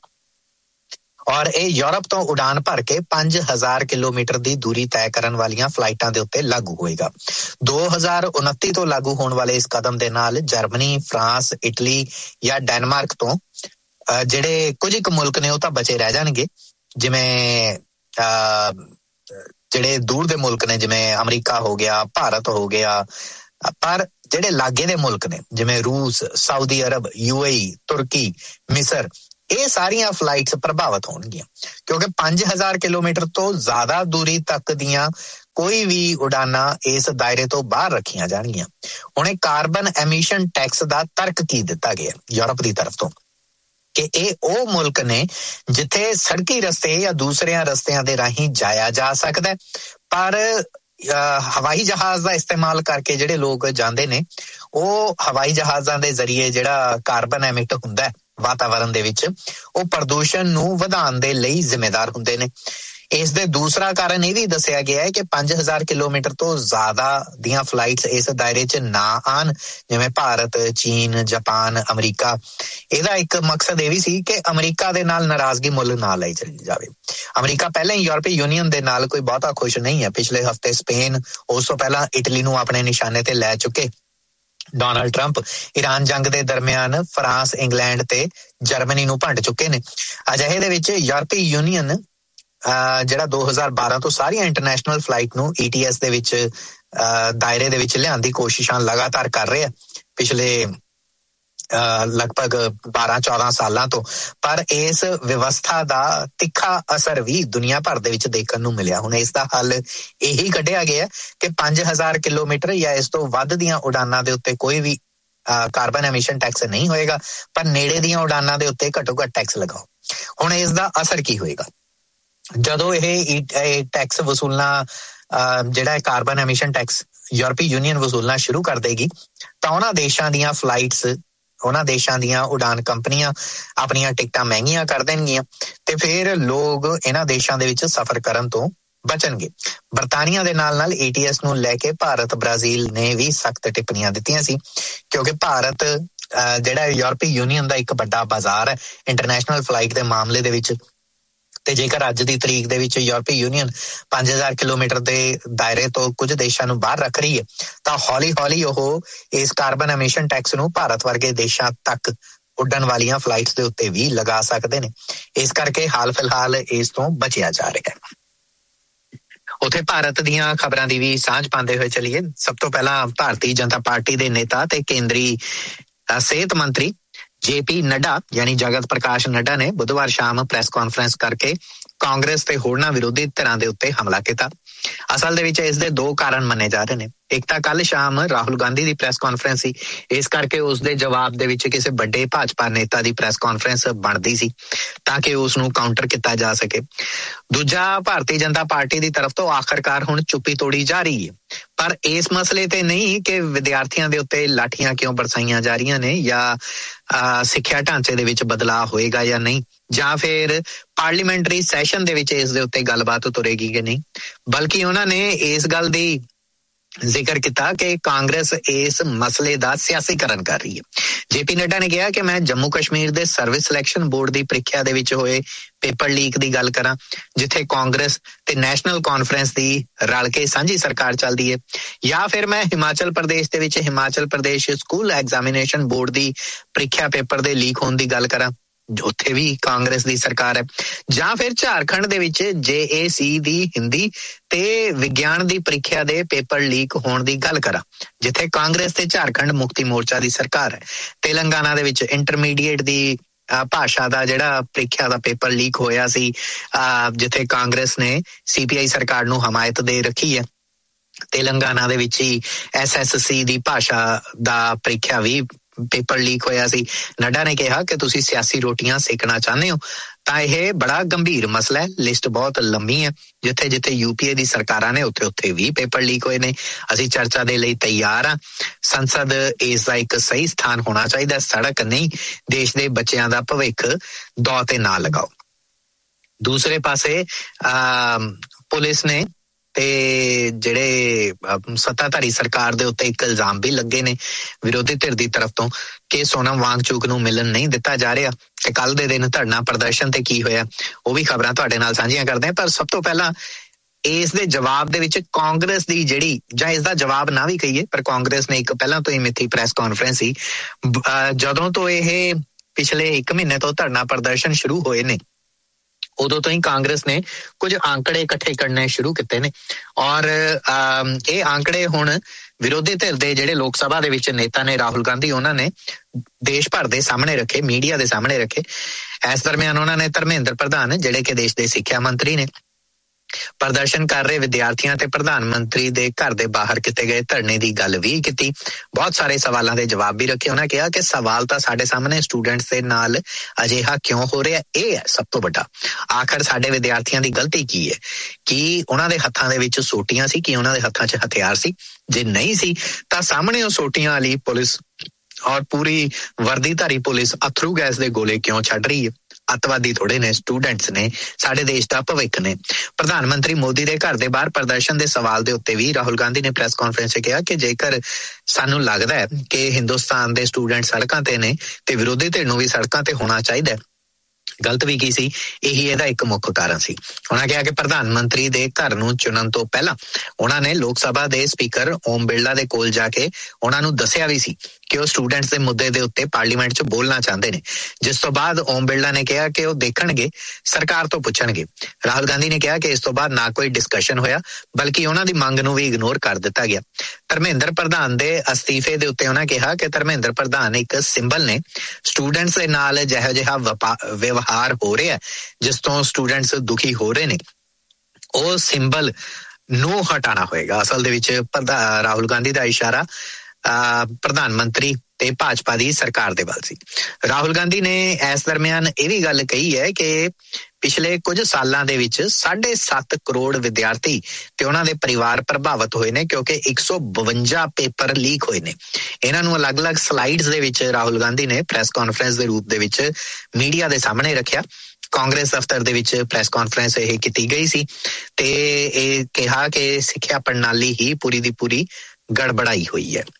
Speaker 10: ਔਰ ਇਹ ਯੂਰਪ ਤੋਂ ਉਡਾਨ ਭਰ ਕੇ 5000 ਕਿਲੋਮੀਟਰ ਦੀ ਦੂਰੀ ਤੈਅ ਕਰਨ ਵਾਲੀਆਂ ਫਲਾਈਟਾਂ ਦੇ ਉੱਤੇ ਲਾਗੂ ਹੋਏਗਾ। 2029 ਤੋਂ ਲਾਗੂ ਹੋਣ ਵਾਲੇ ਇਸ ਕਦਮ ਦੇ ਨਾਲ ਜਰਮਨੀ, ਫਰਾਂਸ, ਇਟਲੀ ਜਾਂ ਡੈਨਮਾਰਕ ਤੋਂ ਜਿਹੜੇ ਕੁਝ ਇੱਕ ਮੁਲਕ ਨੇ ਉਹ ਤਾਂ ਬਚੇ ਰਹਿ ਜਾਣਗੇ, ਜਿਵੇਂ ਜਿਹੜੇ ਦੂਰ ਦੇ ਮੁਲਕ ਨੇ ਜਿਵੇਂ ਅਮਰੀਕਾ ਹੋ ਗਿਆ, ਭਾਰਤ ਹੋ ਗਿਆ, ਪਰ ਜਿਹੜੇ ਲਾਗੇ ਦੇ ਮੁਲਕ ਨੇ ਜਿਵੇਂ ਰੂਸ, ਸਾਊਦੀ ਅਰਬ, UAE, ਤੁਰਕੀ, ਮਿਸਰ, ਇਹ ਸਾਰੀਆਂ ਫਲਾਈਟਸ ਪ੍ਰਭਾਵਿਤ ਹੋਣਗੀਆਂ ਕਿਉਂਕਿ 5000 ਕਿਲੋਮੀਟਰ ਤੋਂ ਜ਼ਿਆਦਾ ਦੂਰੀ ਤੱਕ ਦੀਆਂ ਕੋਈ ਵੀ ਉਡਾਨਾਂ ਇਸ ਦਾਇਰੇ ਤੋਂ ਬਾਹਰ ਰੱਖੀਆਂ ਜਾਣਗੀਆਂ। ਹੁਣ ਇਹ ਕਾਰਬਨ ਐਮਿਸ਼ਨ ਟੈਕਸ ਦਾ ਤਰਕ ਕੀ ਦਿੱਤਾ ਗਿਆ ਯੂਰਪ ਦੀ ਤਰਫ ਤੋਂ ਕਿ ਇਹ ਉਹ ਮੁਲਕ ਨੇ ਜਿੱਥੇ ਸੜਕੀ ਰਸਤੇ ਜਾਂ ਦੂਸਰਿਆਂ ਰਸਤਿਆਂ ਦੇ ਰਾਹੀਂ ਜਾਇਆ ਜਾ ਸਕਦਾ, ਪਰ ਹਵਾਈ ਜਹਾਜ਼ ਦਾ ਇਸਤੇਮਾਲ ਕਰਕੇ ਜਿਹੜੇ ਲੋਕ ਜਾਂਦੇ ਨੇ ਉਹ ਹਵਾਈ ਜਹਾਜ਼ਾਂ ਦੇ ਜ਼ਰੀਏ ਜਿਹੜਾ ਕਾਰਬਨ ਐਮਿਟ ਹੁੰਦਾ ਹੈ ਵਾਤਾਵਰਨ ਦੇ ਵਿੱਚ, ਉਹ ਪ੍ਰਦੂਸ਼ਣ ਨੂੰ ਵਧਾਉਣ ਦੇ ਲਈ ਜ਼ਿੰਮੇਦਾਰ ਹੁੰਦੇ ਨੇ। ਇਸ ਦੇ ਦੂਸਰਾ ਕਾਰਨ ਇਹ ਵੀ ਦੱਸਿਆ ਗਿਆ ਹੈ ਕਿ 5000 ਕਿਲੋਮੀਟਰ ਤੋਂ ਜ਼ਿਆਦਾ ਦੀਆਂ ਫਲਾਈਟਸ ਇਸ ਦਾਇਰੇ 'ਚ ਨਾ ਆਣ, ਜਿਵੇਂ ਭਾਰਤ, ਚੀਨ, ਜਾਪਾਨ, ਅਮਰੀਕਾ। ਇਹਦਾ ਇੱਕ ਮਕਸਦ ਇਹ ਵੀ ਸੀ ਕਿ ਅਮਰੀਕਾ ਦੇ ਨਾਲ ਨਾਰਾਜ਼ਗੀ ਮੁੱਲ ਨਾ ਲਈ ਚਲੀ ਜਾਵੇ। ਅਮਰੀਕਾ ਪਹਿਲਾਂ ਹੀ ਯੂਰਪੀ ਯੂਨੀਅਨ ਦੇ ਨਾਲ ਕੋਈ ਬਹੁਤਾ ਖੁਸ਼ ਨਹੀਂ ਹੈ। ਪਿਛਲੇ ਹਫ਼ਤੇ ਸਪੇਨ, ਉਸ ਤੋਂ ਪਹਿਲਾਂ ਇਟਲੀ ਨੂੰ ਆਪਣੇ ਨਿਸ਼ਾਨੇ ਤੇ ਲੈ ਚੁੱਕੇ। ਡੋਨਾਲਡ ਟਰੰਪ ਈਰਾਨ ਜੰਗ ਦੇ ਦਰਮਿਆਨ ਫਰਾਂਸ, ਇੰਗਲੈਂਡ ਤੇ ਜਰਮਨੀ ਨੂੰ ਭੰਡ ਚੁੱਕੇ ਨੇ। ਅਜਿਹੇ ਦੇ ਵਿੱਚ ਯੂਰਪੀ ਯੂਨੀਅਨ ਜਿਹੜਾ 2012 ਤੋਂ ਸਾਰੀਆਂ ਇੰਟਰਨੈਸ਼ਨਲ ਫਲਾਈਟ ਨੂੰ ETS ਦੇ ਵਿੱਚ ਦਾਇਰੇ ਦੇ ਵਿੱਚ ਲਿਆਉਣ ਦੀ ਕੋਸ਼ਿਸ਼ਾਂ ਲਗਾਤਾਰ ਕਰ ਰਿਹਾ ਪਿਛਲੇ ਲਗਭਗ 12-14 ਸਾਲਾਂ ਤੋਂ। ਪਰ ਇਸ ਵਿਵਸਥਾ ਦਾ ਤਿੱਖਾ ਅਸਰ ਵੀ ਦੁਨੀਆ ਭਰ ਦੇ ਵਿੱਚ ਦੇਖਣ ਨੂੰ ਮਿਲਿਆ। ਹੁਣ ਇਸ ਦਾ ਹੱਲ ਇਹੀ ਕੱਢਿਆ ਗਿਆ ਕਿ 5000 ਕਿਲੋਮੀਟਰ ਜਾਂ ਇਸ ਤੋਂ ਵੱਧ ਦੀਆਂ ਉਡਾਨਾਂ ਦੇ ਉੱਤੇ ਕੋਈ ਵੀ ਕਾਰਬਨ ਐਮਿਸ਼ਨ ਟੈਕਸ ਨਹੀਂ ਹੋਏਗਾ, ਪਰ ਨੇੜੇ ਦੀਆਂ ਉਡਾਨਾਂ ਦੇ ਉੱਤੇ ਘੱਟੋ ਘੱਟ ਟੈਕਸ ਲਗਾਓ। ਹੁਣ ਇਸ ਦਾ ਅਸਰ ਕੀ ਹੋਏਗਾ? ਜਦੋਂ ਇਹ ਟੈਕਸ ਵਸੂਲਣਾ, ਜਿਹੜਾ ਕਾਰਬਨ ਐਮਿਸ਼ਨ ਟੈਕਸ ਯੂਰਪੀ ਯੂਨੀਅਨ ਵਸੂਲਣਾ ਸ਼ੁਰੂ ਕਰ ਦੇਗੀ, ਤਾਂ ਉਹਨਾਂ ਦੇਸ਼ਾਂ ਦੀਆਂ ਫਲਾਈਟਸ, ਉਹਨਾਂ ਦੇਸ਼ਾਂ ਦੀਆਂ ਉਡਾਨ ਕੰਪਨੀਆਂ ਆਪਣੀਆਂ ਟਿਕਟਾਂ ਮਹਿੰਗੀਆਂ ਕਰ ਦੇਣਗੀਆਂ ਤੇ ਫਿਰ ਲੋਕ ਇਹਨਾਂ ਦੇਸ਼ਾਂ ਦੇ ਵਿੱਚ ਸਫ਼ਰ ਕਰਨ ਤੋਂ ਬਚਣਗੇ। ਬਰਤਾਨੀਆ ਦੇ ਨਾਲ ETS ਨੂੰ ਲੈ ਕੇ ਭਾਰਤ, ਬ੍ਰਾਜ਼ੀਲ ਨੇ ਵੀ ਸਖਤ ਟਿੱਪਣੀਆਂ ਦਿੱਤੀਆਂ ਸੀ, ਕਿਉਂਕਿ ਭਾਰਤ ਜਿਹੜਾ ਯੂਰਪੀ ਯੂਨੀਅਨ ਦਾ ਇੱਕ ਵੱਡਾ ਬਾਜ਼ਾਰ ਹੈ ਇੰਟਰਨੈਸ਼ਨਲ ਫਲਾਈਟ ਦੇ ਮਾਮਲੇ ਦੇ ਵਿੱਚ। ਤੇ ਜੇਕਰ ਅੱਜ ਦੀ ਤਰੀਕ ਦੇ ਵਿੱਚ ਯੂਰਪੀ ਯੂਨੀਅਨ 5000 ਕਿਲੋਮੀਟਰ ਦੇ ਦਾਇਰੇ ਤੋਂ ਕੁਝ ਦੇਸ਼ਾਂ ਨੂੰ ਬਾਹਰ ਰੱਖ ਰਹੀ ਹੈ, ਤਾਂ ਹੌਲੀ-ਹੌਲੀ ਉਹ ਇਸ ਕਾਰਬਨ ਐਮਿਸ਼ਨ ਟੈਕਸ ਨੂੰ ਭਾਰਤ ਵਰਗੇ ਦੇਸ਼ਾਂ ਤੱਕ ਉੱਡਣ ਵਾਲੀਆਂ ਫਲਾਈਟਸ ਦੇ ਉੱਤੇ ਵੀ ਲਗਾ ਸਕਦੇ ਨੇ। ਇਸ ਕਰਕੇ ਹਾਲ ਫਿਲਹਾਲ ਇਸ ਤੋਂ ਬਚਿਆ ਜਾ ਰਿਹਾ ਹੈ। ਉੱਥੇ ਭਾਰਤ ਦੀਆਂ ਖਬਰਾਂ ਦੀ ਵੀ ਸਾਂਝ ਪਾਉਂਦੇ ਹੋਏ ਚੱਲੀਏ। ਸਭ ਤੋਂ ਪਹਿਲਾਂ ਭਾਰਤੀ ਜਨਤਾ ਪਾਰਟੀ ਦੇ ਨੇਤਾ ਤੇ ਕੇਂਦਰੀ ਸਿਹਤ ਮੰਤਰੀ JP ਨੱਡਾ ਯਾਨੀ ਜਗਤ ਪ੍ਰਕਾਸ਼ ਨੱਡਾ ਨੇ ਬੁੱਧਵਾਰ ਸ਼ਾਮ ਪ੍ਰੈਸ ਕਾਨਫਰੰਸ ਕਰਕੇ ਕਾਂਗਰਸ ਤੇ ਹੋਰਨਾਂ ਵਿਰੋਧੀ ਧਿਰਾਂ ਦੇ ਉੱਤੇ ਹਮਲਾ ਕੀਤਾ। ਅਸਲ ਦੇ ਵਿੱਚ ਇਸ ਦੇ ਦੋ ਕਾਰਨ ਮੰਨੇ ਜਾ ਰਹੇ ਨੇ। ਇੱਕ ਤਾਂ ਕੱਲ ਸ਼ਾਮ ਰਾਹੁਲ ਗਾਂਧੀ ਦੀ ਪ੍ਰੈਸ ਕਾਨਫਰੰਸ ਸੀ, ਇਸ ਕਰਕੇ ਉਸ ਦੇ ਜਵਾਬ ਦੇ ਵਿੱਚ ਕਿਸੇ ਵੱਡੇ ਭਾਜਪਾ ਨੇਤਾ ਦੀ ਪ੍ਰੈਸ ਕਾਨਫਰੰਸ ਬਣਦੀ ਸੀ ਤਾਂ ਕਿ ਉਸ ਨੂੰ ਕਾਊਂਟਰ ਕੀਤਾ ਜਾ ਸਕੇ। ਦੂਜਾ, ਭਾਰਤੀ ਜਨਤਾ ਪਾਰਟੀ ਦੀ ਤਰਫ ਤੋਂ ਆਖਰਕਾਰ ਹੁਣ ਚੁੱਪੀ ਤੋੜੀ ਜਾ ਰਹੀ ਹੈ, ਪਰ ਇਸ ਮਸਲੇ ਤੇ ਨਹੀਂ ਕਿ ਵਿਦਿਆਰਥੀਆਂ ਦੇ ਉੱਤੇ ਲਾਠੀਆਂ ਕਿਉਂ ਬਰਸਾਈਆਂ ਜਾ ਰਹੀਆਂ ਨੇ ਜਾਂ ਸਿੱਖਿਆ ਢਾਂਚੇ ਦੇ ਵਿੱਚ ਬਦਲਾਅ ਹੋਏਗਾ ਜਾਂ ਨਹੀਂ, ਜਾਂ ਫਿਰ ਪਾਰਲੀਮੈਂਟਰੀ ਸੈਸ਼ਨ ਦੇ ਵਿੱਚ ਇਸ ਦੇ ਉੱਤੇ ਗੱਲਬਾਤ ਤੁਰੇਗੀ ਕਿ ਨਹੀਂ, ਬਲਕਿ ਉਹਨਾਂ ਨੇ ਇਸ ਗੱਲ ਦੀ ਜ਼ਿਕਰ ਕੀਤਾ ਕਿ ਕਾਂਗਰਸ ਇਸ ਮਸਲੇ ਦਾ ਸਿਆਸੀਕਰਨ ਕਰ ਰਹੀ ਹੈ। JP ਨੱਡਾ ਨੇ ਕਿਹਾ ਕਿ ਮੈਂ ਜੰਮੂ ਕਸ਼ਮੀਰ ਦੇ ਸਰਵਿਸ ਸਿਲੈਕਸ਼ਨ ਬੋਰਡ ਦੀ ਪ੍ਰੀਖਿਆ ਦੇ ਵਿੱਚ ਹੋਏ ਪੇਪਰ ਲੀਕ ਦੀ ਗੱਲ ਕਰਾਂ, ਜਿੱਥੇ ਕਾਂਗਰਸ ਤੇ ਨੈਸ਼ਨਲ ਕਾਨਫਰੰਸ ਦੀ ਰਲ ਕੇ ਸਾਂਝੀ ਸਰਕਾਰ ਚੱਲਦੀ ਹੈ, ਜਾਂ ਫਿਰ ਮੈਂ ਹਿਮਾਚਲ ਪ੍ਰਦੇਸ਼ ਦੇ ਵਿੱਚ Himachal Pradesh school examination board ਦੀ ਪ੍ਰੀਖਿਆ ਪੇਪਰ ਦੇ ਲੀਕ ਹੋਣ ਦੀ ਗੱਲ ਕਰਾਂ, ਉੱਥੇ ਵੀ ਕਾਂਗਰਸ ਦੀ ਸਰਕਾਰ ਹੈ, ਜਾਂ ਫਿਰ ਝਾਰਖੰਡ ਦੇ ਵਿੱਚ JAC ਦੀ ਹਿੰਦੀ ਤੇ ਵਿਗਿਆਨ ਦੀ ਪ੍ਰੀਖਿਆ ਦੇ ਪੇਪਰ ਲੀਕ ਹੋਣ ਦੀ ਗੱਲ ਕਰਾਂ, ਜਿੱਥੇ ਕਾਂਗਰਸ ਤੇ ਝਾਰਖੰਡ ਮੁਕਤੀ ਮੋਰਚਾ ਦੀ ਸਰਕਾਰ ਹੈ। ਤੇਲੰਗਾਨਾ ਦੇ ਵਿੱਚ ਇੰਟਰਮੀਡੀਏਟ ਦੀ ਭਾਸ਼ਾ ਦਾ ਜਿਹੜਾ ਪ੍ਰੀਖਿਆ ਦਾ ਪੇਪਰ ਲੀਕ ਹੋਇਆ ਸੀ, ਜਿੱਥੇ ਕਾਂਗਰਸ ਨੇ CPI ਸਰਕਾਰ ਨੂੰ ਹਮਾਇਤ ਦੇ ਰੱਖੀ ਹੈ। ਤੇਲੰਗਾਨਾ ਦੇ ਵਿੱਚ ਹੀ SSC ਦੀ ਭਾਸ਼ਾ ਦਾ ਪ੍ਰੀਖਿਆ ਵੀ ਪੇਪਰ ਲੀਕ ਹੋਇਆ ਸੀ। ਨੱਡਾ ਨੇ ਕਿਹਾ ਕਿ ਤੁਸੀਂ ਸਿਆਸੀ ਰੋਟੀਆਂ ਸੇਕਣਾ ਚਾਹੁੰਦੇ ਹੋ ਤਾਂ ਇਹ ਬੜਾ ਗੰਭੀਰ ਮਸਲਾ ਹੈ। ਲਿਸਟ ਬਹੁਤ ਲੰਮੀ ਹੈ, ਜਿੱਥੇ ਜਿੱਥੇ UPA ਦੀ ਸਰਕਾਰਾਂ ਨੇ ਉੱਥੇ ਵੀ ਪੇਪਰ ਲੀਕ ਹੋਏ ਨੇ। ਅਸੀਂ ਚਰਚਾ ਦੇ ਲਈ ਤਿਆਰ ਹਾਂ। ਸੰਸਦ ਇਸ ਦਾ ਇੱਕ ਸਹੀ ਸਥਾਨ ਹੋਣਾ ਚਾਹੀਦਾ, ਸੜਕ ਨਹੀਂ। ਦੇਸ਼ ਦੇ ਬੱਚਿਆਂ ਦਾ ਭਵਿੱਖ ਦੌ ਤੇ ਨਾ ਲਗਾਓ। ਦੂਸਰੇ ਪਾਸੇ ਪੁਲਿਸ ਨੇ ਤੇ ਜਿਹੜੇ ਸੱਤਾਧਾਰੀ ਸਰਕਾਰ ਦੇ ਉੱਤੇ ਇੱਕ ਇਲਜ਼ਾਮ ਵੀ ਲੱਗੇ ਨੇ ਵਿਰੋਧੀ ਧਿਰ ਦੀ ਤਰਫ ਤੋਂ ਕਿ ਸੋਨਮ ਵਾਂਗਚੁਕ ਨੂੰ ਮਿਲਣ ਨਹੀਂ ਦਿੱਤਾ ਜਾ ਰਿਹਾ। ਤੇ ਕੱਲ ਦੇ ਦਿਨ ਧਰਨਾ ਪ੍ਰਦਰਸ਼ਨ ਤੇ ਕੀ ਹੋਇਆ ਉਹ ਵੀ ਖਬਰਾਂ ਤੁਹਾਡੇ ਨਾਲ ਸਾਂਝੀਆਂ ਕਰਦੇ ਹਾਂ। ਪਰ ਸਭ ਤੋਂ ਪਹਿਲਾਂ ਇਸ ਦੇ ਜਵਾਬ ਦੇ ਵਿੱਚ ਕਾਂਗਰਸ ਦੀ ਜਿਹੜੀ, ਜਾਂ ਇਸ ਦਾ ਜਵਾਬ ਨਾ ਵੀ ਕਹੀਏ, ਪਰ ਕਾਂਗਰਸ ਨੇ ਇੱਕ ਪਹਿਲਾਂ ਤੋਂ ਹੀ ਮਿੱਥੀ ਪ੍ਰੈਸ ਕਾਨਫਰੰਸ ਸੀ। ਜਦੋਂ ਤੋਂ ਇਹ ਪਿਛਲੇ 1 ਮਹੀਨੇ ਤੋਂ ਧਰਨਾ ਪ੍ਰਦਰਸ਼ਨ ਸ਼ੁਰੂ ਹੋਏ ਨੇ, ਉਦੋਂ ਤੋਂ ਹੀ ਕਾਂਗਰਸ ਨੇ ਕੁਝ ਆંકੜੇ ਇਕੱਠੇ ਕਰਨੇ ਸ਼ੁਰੂ ਕੀਤੇ ਨੇ ਔਰ ਇਹ ਆંકੜੇ ਹੁਣ ਵਿਰੋਧੀ ਧਿਰ ਦੇ ਜਿਹੜੇ ਲੋਕ ਸਭਾ ਦੇ ਵਿੱਚ ਨੇਤਾ ਨੇ ਰਾਹੁਲ ਗਾਂਧੀ, ਉਹਨਾਂ ਨੇ ਦੇਸ਼ ਭਰ ਦੇ ਸਾਹਮਣੇ ਰੱਖੇ, ਮੀਡੀਆ ਦੇ ਸਾਹਮਣੇ ਰੱਖੇ। ਇਸ ਦਰਮਿਆਨ ਉਹਨਾਂ ਨੇ ਧਰਮੇਂਦਰ ਪ੍ਰਧਾਨ, ਜਿਹੜੇ ਕਿ ਦੇਸ਼ ਦੇ ਸਿੱਖਿਆ ਮੰਤਰੀ ਨੇ, ਪ੍ਰਦਰਸ਼ਨ ਕਰ ਰਹੇ ਵਿਦਿਆਰਥੀਆਂ ਤੇ ਪ੍ਰਧਾਨ ਮੰਤਰੀ ਦੇ ਘਰ ਦੇ ਬਾਹਰ ਕੀਤੇ ਗਏ ਧਰਨੇ ਦੀ ਗੱਲ ਵੀ ਕੀਤੀ। ਬਹੁਤ ਸਾਰੇ ਸਵਾਲਾਂ ਦੇ ਜਵਾਬ ਵੀ ਰੱਖੇ। ਉਹਨਾਂ ਕਿਹਾ ਕਿ ਸਵਾਲ ਤਾਂ ਸਾਡੇ ਸਾਹਮਣੇ ਸਟੂਡੈਂਟਸ ਦੇ ਨਾਲ ਅਜਿਹਾ ਕਿਉਂ ਹੋ ਰਿਹਾ, ਇਹ ਹੈ ਸਭ ਤੋਂ ਵੱਡਾ। ਆਖਰ ਸਾਡੇ ਵਿਦਿਆਰਥੀਆਂ ਦੀ ਗਲਤੀ ਕੀ ਹੈ? ਕੀ ਉਹਨਾਂ ਦੇ ਹੱਥਾਂ ਦੇ ਵਿੱਚ ਸੋਟੀਆਂ ਸੀ? ਕੀ ਉਹਨਾਂ ਦੇ ਹੱਥਾਂ 'ਚ ਹਥਿਆਰ ਸੀ? ਜੇ ਨਹੀਂ ਸੀ ਤਾਂ ਸਾਹਮਣੇ ਉਹ ਸੋਟੀਆਂ ਵਾਲੀ ਪੁਲਿਸ ਔਰ ਪੂਰੀ ਵਰਦੀਧਾਰੀ ਪੁਲਿਸ ਅਥਰੂ ਗੈਸ ਦੇ ਗੋਲੇ ਕਿਉਂ ਛੱਡ ਰਹੀ ਹੈ? ਅੱਤਵਾਦੀ ਥੋੜੇ ਨੇ, ਸਟੂਡੈਂਟਸ ਨੇ, ਸਾਡੇ ਦੇਸ਼ ਦਾ ਭਵਿੱਖ ਨੇ। ਪ੍ਰਧਾਨ ਮੰਤਰੀ ਮੋਦੀ ਦੇ ਘਰ ਦੇ ਬਾਹਰ ਪ੍ਰਦਰਸ਼ਨ ਦੇ ਸਵਾਲ ਦੇ ਉੱਤੇ ਵੀ ਰਾਹੁਲ ਗਾਂਧੀ ਨੇ ਪ੍ਰੈਸ ਕਾਨਫਰੰਸ 'ਚ ਕਿਹਾ ਕਿ ਜੇਕਰ ਸਾਨੂੰ ਲੱਗਦਾ ਹੈ ਕਿ ਹਿੰਦੁਸਤਾਨ ਦੇ ਸਟੂਡੈਂਟ ਸੜਕਾਂ ਤੇ ਨੇ ਤੇ ਵਿਰੋਧੀ ਧਿਰ ਨੂੰ ਵੀ ਸੜਕਾਂ ਤੇ ਹੋਣਾ ਚਾਹੀਦਾ। ਗਲਤ ਵੀ ਕੀ ਸੀ, ਇਹੀ ਇਹਦਾ ਇੱਕ ਮੁੱਖ ਕਾਰਨ ਸੀ। ਉਹਨਾਂ ਕਿਹਾ ਕਿ ਪ੍ਰਧਾਨ ਮੰਤਰੀ ਦੇ ਘਰ ਨੂੰ ਚੁਣਨ ਤੋਂ ਪਹਿਲਾਂ ਉਹਨਾਂ ਨੇ ਲੋਕ ਸਭਾ ਦੇ ਸਪੀਕਰ ਓਮ ਬਿਰਲਾ ਦੇ ਕੋਲ ਜਾ ਕੇ ਉਹਨਾਂ ਨੂੰ ਦੱਸਿਆ ਵੀ ਸੀ ਕਿ ਉਹ ਸਟੂਡੈਂਟਸ ਦੇ ਮੁੱਦੇ ਦੇ ਉੱਤੇ ਪਾਰਲੀਮੈਂਟ 'ਚ ਬੋਲਣਾ ਚਾਹੁੰਦੇ ਨੇ, ਜਿਸ ਤੋਂ ਬਾਅਦ ਓਮ ਬਿਰਲਾ ਨੇ ਕਿਹਾ ਕਿ ਉਹ ਦੇਖਣਗੇ, ਸਰਕਾਰ ਤੋਂ ਪੁੱਛਣਗੇ। ਰਾਹੁਲ ਗਾਂਧੀ ਨੇ ਕਿਹਾ ਕਿ ਇਸ ਤੋਂ ਬਾਅਦ ਨਾ ਕੋਈ ਡਿਸਕਸ਼ਨ ਹੋਇਆ, ਬਲਕਿ ਉਹਨਾਂ ਦੀ ਮੰਗ ਨੂੰ ਵੀ ਇਗਨੋਰ ਕਰ ਦਿੱਤਾ ਗਿਆ। ਧਰਮੇਂਦਰ ਪ੍ਰਧਾਨ ਦੇ ਅਸਤੀਫੇ ਦੇ ਉੱਤੇ ਉਹਨਾਂ ਕਿਹਾ ਕਿ ਧਰਮੇਂਦਰ ਪ੍ਰਧਾਨ ਇੱਕ ਸਿੰਬਲ ਨੇ। ਸਟੂਡੈਂਟਸ ਦੇ ਨਾਲ ਜਿਹੋ ਜਿਹਾ ਵਿਵਹਾਰ ਹੋ ਰਿਹਾ ਜਿਸ ਤੋਂ ਸਟੂਡੈਂਟਸ ਦੁਖੀ ਹੋ ਰਹੇ ਨੇ, ਉਹ ਸਿੰਬਲ ਨੂੰ ਹਟਾਉਣਾ ਹੋਏਗਾ। ਅਸਲ ਦੇ ਵਿੱਚ ਰਾਹੁਲ ਗਾਂਧੀ ਦਾ ਇਸ਼ਾਰਾ ਪ੍ਰਧਾਨ ਮੰਤਰੀ ਤੇ ਭਾਜਪਾ ਦੀ ਸਰਕਾਰ ਦੇ ਵੱਲ ਸੀ। ਰਾਹੁਲ ਗਾਂਧੀ ਨੇ ਇਸ ਦਰਮਿਆਨ ਇਹ ਵੀ ਗੱਲ ਕਹੀ ਹੈ ਕਿ ਪਿਛਲੇ ਕੁਝ ਸਾਲਾਂ ਦੇ ਵਿੱਚ 7.5 ਕਰੋੜ ਵਿਦਿਆਰਥੀ ਤੇ ਉਹਨਾਂ ਦੇ ਪਰਿਵਾਰ ਪ੍ਰਭਾਵਿਤ ਹੋਏ ਨੇ, ਕਿਉਂਕਿ 152 ਪੇਪਰ ਲੀਕ ਹੋਏ ਨੇ। ਇਹਨਾਂ ਨੂੰ ਅਲੱਗ-ਅਲੱਗ ਸਲਾਈਡਸ ਦੇ ਵਿੱਚ ਰਾਹੁਲ ਗਾਂਧੀ ਨੇ ਪ੍ਰੈਸ ਕਾਨਫਰੰਸ ਦੇ ਰੂਪ ਦੇ ਵਿੱਚ ਮੀਡੀਆ ਦੇ ਸਾਹਮਣੇ ਰੱਖਿਆ। ਕਾਂਗਰਸ ਦਫ਼ਤਰ ਦੇ ਵਿੱਚ ਪ੍ਰੈਸ ਕਾਨਫਰੰਸ ਇਹ ਕੀਤੀ ਗਈ ਸੀ ਤੇ ਇਹ ਕਿਹਾ ਕਿ ਸਿੱਖਿਆ ਪ੍ਰਣਾਲੀ ਹੀ ਪੂਰੀ ਦੀ ਪੂਰੀ ਗੜਬੜਾਈ ਹੋਈ ਹੈ।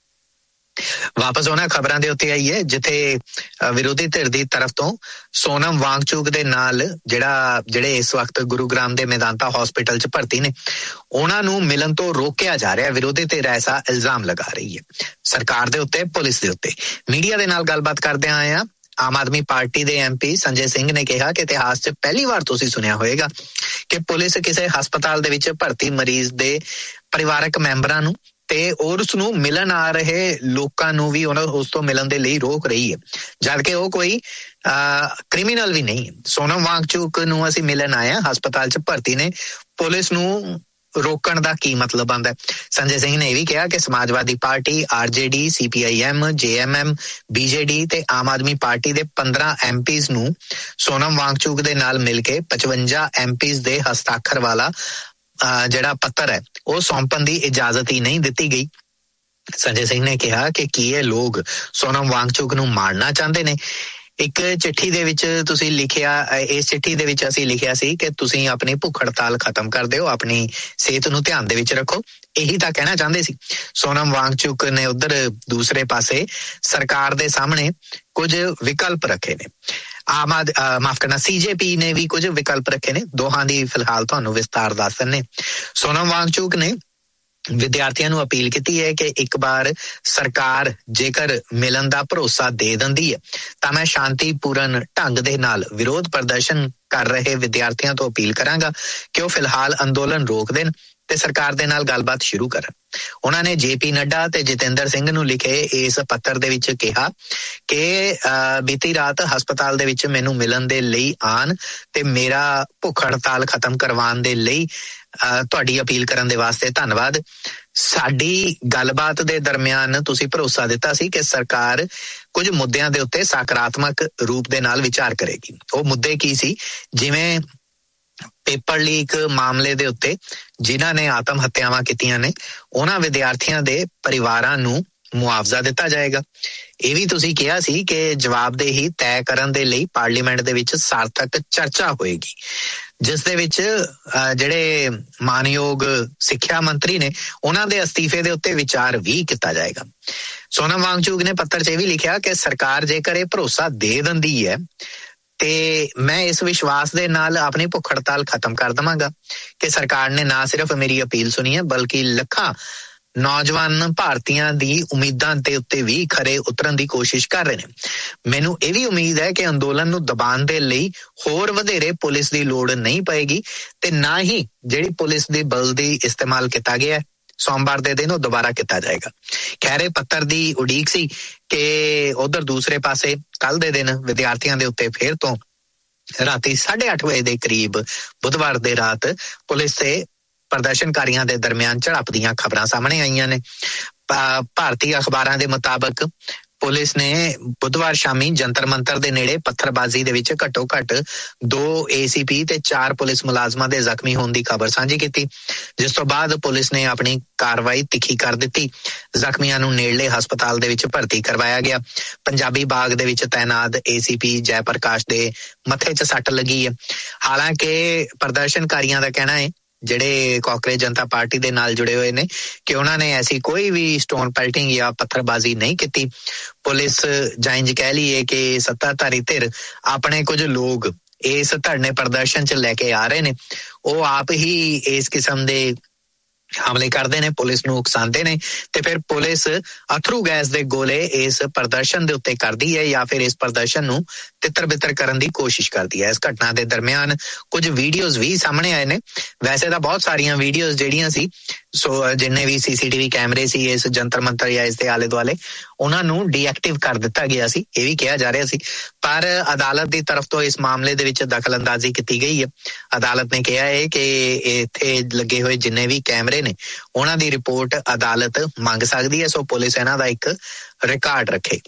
Speaker 10: ਵਾਪਸ ਉਹਨਾਂ ਖਬਰਾਂ ਦੇ ਉੱਤੇ ਆਈ ਹੈ ਜਿੱਥੇ ਵਿਰੋਧੀ ਧਿਰ ਦੀ ਤਰਫ ਤੋਂ ਸੋਨਮ ਵਾਂਗਚੁਕ ਦੇ ਨਾਲ ਜਿਹੜੇ ਇਸ ਵਕਤ ਗੁਰੂਗ੍ਰਾਮ ਦੇ ਮੈਦਾਂਤਾ ਹਸਪੀਟਲ 'ਚ ਭਰਤੀ ਨੇ, ਉਹਨਾਂ ਨੂੰ ਮਿਲਣ ਤੋਂ ਰੋਕਿਆ ਜਾ ਰਿਹਾ। ਵਿਰੋਧੀ ਧਿਰ ਐਸਾ ਇਲਜ਼ਾਮ ਲਗਾ ਰਹੀ ਹੈ ਸਰਕਾਰ ਦੇ ਉੱਤੇ, ਪੁਲਿਸ ਦੇ ਉੱਤੇ। ਮੀਡੀਆ ਦੇ ਨਾਲ ਗੱਲਬਾਤ ਕਰਦਿਆਂ ਆਇਆ ਆਮ ਆਦਮੀ ਪਾਰਟੀ ਦੇ MP ਸੰਜੇ ਸਿੰਘ ਨੇ ਕਿਹਾ ਕਿ ਇਤਿਹਾਸ 'ਚ ਪਹਿਲੀ ਵਾਰ ਤੁਸੀਂ ਸੁਣਿਆ ਹੋਵੇਗਾ ਕਿ ਪੁਲਿਸ ਕਿਸੇ ਹਸਪਤਾਲ ਦੇ ਵਿੱਚ ਭਰਤੀ ਮਰੀਜ਼ ਦੇ ਪਰਿਵਾਰਕ ਮੈਂਬਰਾਂ ਨੂੰ ਤੇ ਉਸ ਨੂੰ ਮਿਲਣ ਆ ਰਹੇ ਲੋਕਾਂ ਨੂੰ ਵੀ ਉਸ ਤੋਂ ਮਿਲਣ ਦੇ ਲਈ ਰੋਕ ਰਹੀ ਹੈ, ਜਦਕਿ ਉਹ ਕੋਈ ਕ੍ਰਿਮੀਨਲ ਵੀ ਨਹੀਂ ਹੈ। ਸੋਨਮ ਵਾਂਗਚੁਕ ਨੂੰ ਅਸੀਂ ਮਿਲਣ ਆਏ ਹਾਂ, ਹਸਪਤਾਲ 'ਚ ਭਰਤੀ ਨੇ, ਪੁਲਿਸ ਨੂੰ ਰੋਕਣ ਦਾ ਕੀ ਮਤਲਬ ਆਉਂਦਾ? ਸੰਜੇ ਸਿੰਘ ਨੇ ਇਹ ਵੀ ਕਿਹਾ ਕਿ ਸਮਾਜਵਾਦੀ party, RJD, CPIM, JMM, BJD ਤੇ ਆਮ ਆਦਮੀ ਪਾਰਟੀ ਦੇ 15 MPs ਨੂੰ ਸੋਨਮ ਵਾਂਗਚੁਕ ਦੇ ਨਾਲ ਮਿਲ ਕੇ 55 MPs ਦੇ ਹਸਤਾਖਰ ਵਾਲਾ ਜਿਹੜਾ ਪੱਤਰ ਹੈ ਉਹ ਸੌਂਪਣ ਦੀ ਇਜਾਜ਼ਤ ਹੀ ਨਹੀਂ ਦਿੱਤੀ ਗਈ। ਸੰਜੇ ਸਿੰਘ ਨੇ ਕਿਹਾ ਕਿ ਕੀ ਇਹ ਲੋਕ ਸੋਨਮ ਵਾਂਗਚੁਕ ਨੂੰ ਮਾਰਨਾ ਚਾਹੁੰਦੇ ਨੇ? ਇੱਕ ਚਿੱਠੀ ਦੇ ਵਿੱਚ ਤੁਸੀਂ ਲਿਖਿਆ, ਇਸ ਚਿੱਠੀ ਦੇ ਵਿੱਚ ਅਸੀਂ ਲਿਖਿਆ ਸੀ ਕਿ ਤੁਸੀਂ ਆਪਣੀ ਭੁੱਖ ਹੜਤਾਲ ਖਤਮ ਕਰ ਦਿਓ, ਆਪਣੀ ਸਿਹਤ ਨੂੰ ਧਿਆਨ ਦੇ ਵਿੱਚ ਰੱਖੋ, ਇਹੀ ਤਾਂ ਕਹਿਣਾ ਚਾਹੁੰਦੇ ਸੀ। ਸੋਨਮ ਵਾਂਗਚੁਕ ਨੇ ਉਧਰ ਦੂਸਰੇ ਪਾਸੇ ਸਰਕਾਰ ਦੇ ਸਾਹਮਣੇ ਕੁਝ ਵਿਕਲਪ ਰੱਖੇ ਨੇ। CJP ਨੇ ਵੀ ਕੁਝ ਵਿਕਲਪ ਰੱਖੇ ਨੇ। ਦੋਹਾਂ ਦੀ ਫਿਲਹਾਲ ਤੁਹਾਨੂੰ ਵਿਸਤਾਰ ਦੱਸ ਦਿੰਨੇ। ਸੋਨਮ ਵਾਂਗਚੁਕ ਨੇ ਵਿਦਿਆਰਥੀਆਂ ਨੂੰ ਅਪੀਲ ਕੀਤੀ ਹੈ ਕਿ ਇੱਕ ਵਾਰ ਸਰਕਾਰ ਜੇਕਰ ਮਿਲਣ ਦਾ ਭਰੋਸਾ ਦੇ ਦਿੰਦੀ ਹੈ ਤਾਂ ਮੈਂ ਸ਼ਾਂਤੀਪੂਰਨ ਢੰਗ ਦੇ ਨਾਲ ਵਿਰੋਧ ਪ੍ਰਦਰਸ਼ਨ ਕਰ ਰਹੇ ਵਿਦਿਆਰਥੀਆਂ ਤੋਂ ਅਪੀਲ ਕਰਾਂਗਾ ਕਿ ਉਹ ਫਿਲਹਾਲ ਅੰਦੋਲਨ ਰੋਕ ਦੇਣ ਤੇ ਸਰਕਾਰ ਦੇ ਨਾਲ ਗੱਲਬਾਤ ਸ਼ੁਰੂ ਕਰਨ। ਉਹਨਾਂ ਨੇ JP ਨੱਡਾ ਤੇ ਜਤਿੰਦਰ ਸਿੰਘ ਨੂੰ ਲਿਖੇ ਇਸ ਪੱਤਰ ਦੇ ਵਿੱਚ ਕਿਹਾ ਕਿ ਬੀਤੀ ਰਾਤ ਹਸਪਤਾਲ ਦੇ ਵਿੱਚ ਮੈਨੂੰ ਮਿਲਣ ਦੇ ਲਈ ਆਣ ਤੇ ਮੇਰਾ ਭੁੱਖ ਹੜਤਾਲ ਖਤਮ ਕਰਵਾਉਣ ਦੇ ਲਈ ਤੁਹਾਡੀ ਅਪੀਲ ਕਰਨ ਦੇ ਵਾਸਤੇ ਧੰਨਵਾਦ। ਸਾਡੀ ਗੱਲਬਾਤ ਦੇ ਦਰਮਿਆਨ ਤੁਸੀਂ ਭਰੋਸਾ ਦਿੱਤਾ ਸੀ ਕਿ ਸਰਕਾਰ ਕੁਝ ਮੁੱਦਿਆਂ ਦੇ ਉੱਤੇ ਸਕਾਰਾਤਮਕ ਰੂਪ ਦੇ ਨਾਲ ਵਿਚਾਰ ਕਰੇਗੀ। ਉਹ ਮੁੱਦੇ ਕੀ ਸੀ? ਜਿਵੇਂ ਪੇਪਰ ਲੀਕ ਮਾਮਲੇ ਦੇ ਉੱਤੇ ਜਿਨ੍ਹਾਂ ਨੇ ਆਤਮ ਹੱਤਿਆਵਾਂ ਕੀਤੀਆਂ ਨੇ ਉਹਨਾਂ ਵਿਦਿਆਰਥੀਆਂ ਦੇ ਪਰਿਵਾਰਾਂ ਨੂੰ ਮੁਆਵਜ਼ਾ ਦਿੱਤਾ ਜਾਏਗਾ। ਇਹ ਵੀ ਤੁਸੀਂ ਕਿਹਾ ਸੀ ਕਿ ਜਵਾਬਦੇਹੀ ਤੈਅ ਕਰਨ ਦੇ ਲਈ ਪਾਰਲੀਮੈਂਟ ਦੇ ਵਿੱਚ ਸਾਰਥਕ ਚਰਚਾ ਹੋਏਗੀ, ਜਿਸ ਦੇ ਵਿੱਚ ਜਿਹੜੇ ਮਾਨਯੋਗ ਸਿੱਖਿਆ ਮੰਤਰੀ ਨੇ ਉਹਨਾਂ ਦੇ ਅਸਤੀਫੇ ਦੇ ਉੱਤੇ ਵਿਚਾਰ ਵੀ ਕੀਤਾ ਜਾਏਗਾ। ਸੋਨਮ ਵਾਂਗਚੁਕ ਨੇ ਪੱਤਰ 'ਚ ਇਹ ਵੀ ਲਿਖਿਆ ਕਿ ਸਰਕਾਰ ਜੇਕਰ ਇਹ ਭਰੋਸਾ ਦੇ ਦਿੰਦੀ ਹੈ ਤੇ ਮੈਂ ਇਸ ਵਿਸ਼ਵਾਸ ਦੇ ਨਾਲ ਆਪਣੀ ਭੁੱਖ ਹੜਤਾਲ ਖਤਮ ਕਰ ਦੇਵਾਂਗਾ ਕਿ ਸਰਕਾਰ ਨੇ ਨਾ ਸਿਰਫ ਮੇਰੀ ਅਪੀਲ ਸੁਣੀ ਹੈ ਬਲਕਿ ਲੱਖਾਂ ਨੌਜਵਾਨ ਭਾਰਤੀਆਂ ਦੀ ਉਮੀਦਾਂ ਦੇ ਉੱਤੇ ਵੀ ਖਰੇ ਉਤਰਨ ਦੀ ਕੋਸ਼ਿਸ਼ ਕਰ ਰਹੇ ਨੇ। ਮੈਨੂੰ ਇਹ ਵੀ ਉਮੀਦ ਹੈ ਕਿ ਅੰਦੋਲਨ ਨੂੰ ਦਬਾਉਣ ਦੇ ਲਈ ਹੋਰ ਵਧੇਰੇ ਪੁਲਿਸ ਦੀ ਲੋੜ ਨਹੀਂ ਪਏਗੀ ਤੇ ਨਾ ਹੀ ਜਿਹੜੀ ਪੁਲਿਸ ਦੇ ਬਲ ਦੀ ਇਸਤੇਮਾਲ ਕੀਤਾ ਗਿਆ ਸੋਮਵਾਰ ਦੇ ਦਿਨ ਉਹ ਦੁਬਾਰਾ ਕੀਤਾ ਜਾਏਗਾ। ਖੈਰੇ ਪੱਤਰ ਦੀ ਉਡੀਕ ਸੀ ਕਿ ਉਧਰ ਦੂਸਰੇ ਪਾਸੇ ਕੱਲ ਦੇ ਦਿਨ ਵਿਦਿਆਰਥੀਆਂ ਦੇ ਉੱਤੇ ਫੇਰ ਤੋਂ ਰਾਤੀ 8:30 ਵਜੇ ਦੇ ਕਰੀਬ ਬੁੱਧਵਾਰ ਦੇ ਰਾਤ ਪੁਲਿਸ ਤੇ ਪ੍ਰਦਰਸ਼ਨਕਾਰੀਆਂ ਦੇ ਦਰਮਿਆਨ ਝੜਪ ਦੀਆਂ ਖਬਰਾਂ ਸਾਹਮਣੇ ਆਈਆਂ ਨੇ। ਭਾਰਤੀ ਅਖਬਾਰਾਂ ਦੇ ਮੁਤਾਬਕ ਪੁਲਿਸ ਨੇ ਬੁੱਧਵਾਰ ਸ਼ਾਮੀ ਜੰਤਰ ਮੰਤਰ ਦੇ ਨੇੜੇ ਪੱਥਰਬਾਜ਼ੀ ਦੇ ਵਿੱਚ ਘੱਟੋ ਘੱਟ 2 ACP ਤੇ 4 ਪੁਲਿਸ ਮੁਲਾਜ਼ਮਾਂ ਦੇ ਜ਼ਖਮੀ ਹੋਣ ਦੀ ਖਬਰ ਸਾਂਝੀ ਕੀਤੀ, ਜਿਸ ਤੋਂ ਬਾਅਦ ਪੁਲਿਸ ਨੇ ਆਪਣੀ ਕਾਰਵਾਈ ਤਿੱਖੀ ਕਰ ਦਿੱਤੀ। ਜ਼ਖਮੀਆਂ ਨੂੰ ਨੇੜਲੇ ਹਸਪਤਾਲ ਦੇ ਵਿੱਚ ਭਰਤੀ ਕਰਵਾਇਆ ਗਿਆ। ਪੰਜਾਬੀ ਬਾਗ ਦੇ ਵਿੱਚ ਤੈਨਾਤ ACP ਜੈ ਪ੍ਰਕਾਸ਼ ਦੇ ਮੱਥੇ 'ਚ ਸੱਟ ਲੱਗੀ ਹੈ। ਹਾਲਾਂਕਿ ਪ੍ਰਦਰਸ਼ਨਕਾਰੀਆਂ ਦਾ ਕਹਿਣਾ ਹੈ, ਜਿਹੜੇ ਕਾਂਗਰਸ ਜਨਤਾ ਪਾਰਟੀ ਦੇ ਨਾਲ ਜੁੜੇ ਹੋਏ ਨੇ, ਕਿ ਉਹਨਾਂ ਨੇ ਐਸੀ ਕੋਈ ਵੀ ਸਟੋਨ ਪੈਲਟਿੰਗ ਜਾਂ ਪੱਥਰਬਾਜ਼ੀ ਨਹੀਂ ਕੀਤੀ। ਪੁਲਿਸ ਜਾਂ ਇੰਜ ਕਹਿ ਲਈਏ ਕਿ ਸੱਤਾਧਾਰੀ ਧਿਰ ਆਪਣੇ ਕੁਝ ਲੋਕ ਇਸ ਧਰਨੇ ਪ੍ਰਦਰਸ਼ਨ 'ਚ ਲੈ ਕੇ ਆ ਰਹੇ ਨੇ, ਉਹ ਆਪ ਹੀ ਇਸ ਕਿਸਮ ਦੇ ਹਮਲੇ ਕਰਦੇ ਨੇ, ਪੁਲਿਸ ਨੂੰ ਉਕਸਾਉਂਦੇ ਨੇ ਤੇ ਫਿਰ ਪੁਲਿਸ ਅਥਰੂ ਗੈਸ ਦੇ ਗੋਲੇ ਇਸ ਪ੍ਰਦਰਸ਼ਨ ਦੇ ਉੱਤੇ ਕਰਦੀ ਹੈ ਜਾਂ ਫਿਰ ਇਸ ਪ੍ਰਦਰਸ਼ਨ ਨੂੰ ਤਿੱਤਰ ਬਿੱਤਰ ਕਰਨ ਦੀ ਕੋਸ਼ਿਸ਼ ਕਰਦੀ ਹੈ। ਇਸ ਘਟਨਾ ਦੇ ਦਰਮਿਆਨ ਕੁਝ ਵੀਡੀਓਜ਼ ਵੀ ਸਾਹਮਣੇ ਆਏ ਨੇ। ਵੈਸੇ ਤਾਂ ਬਹੁਤ ਸਾਰੀਆਂ ਵੀਡੀਓਜ਼ ਜਿਹੜੀਆਂ ਸੀ, ਸੋ ਜਿੰਨੇ ਵੀ CCTV ਕੈਮਰੇ ਸੀ ਇਸ ਜੰਤਰ ਮੰਤਰ ਜਾਂ ਇਸ ਦੇ ਆਲੇ ਦੁਆਲੇ, ਉਹਨਾਂ ਨੂੰ ਡੀਐਕਟਿਵ ਕਰ ਦਿੱਤਾ ਗਿਆ ਸੀ, ਇਹ ਵੀ ਕਿਹਾ ਜਾ ਰਿਹਾ ਸੀ। ਪਰ ਅਦਾਲਤ ਦੀ ਤਰਫ ਤੋਂ ਇਸ ਮਾਮਲੇ ਦੇ ਵਿੱਚ ਦਖਲਅੰਦਾਜ਼ੀ ਕੀਤੀ ਗਈ ਹੈ। ਅਦਾਲਤ ਨੇ ਕਿਹਾ ਹੈ ਕਿ ਇੱਥੇ ਲੱਗੇ ਹੋਏ ਜਿੰਨੇ ਵੀ ਕੈਮਰੇ ਨੇ ਉਹਨਾਂ ਦੀ ਰਿਪੋਰਟ ਅਦਾਲਤ ਮੰਗ ਸਕਦੀ ਹੈ, ਸੋ ਪੁਲਿਸ ਇਹਨਾਂ ਦਾ ਇੱਕ ਰਿਕਾਰਡ ਰੱਖੇ।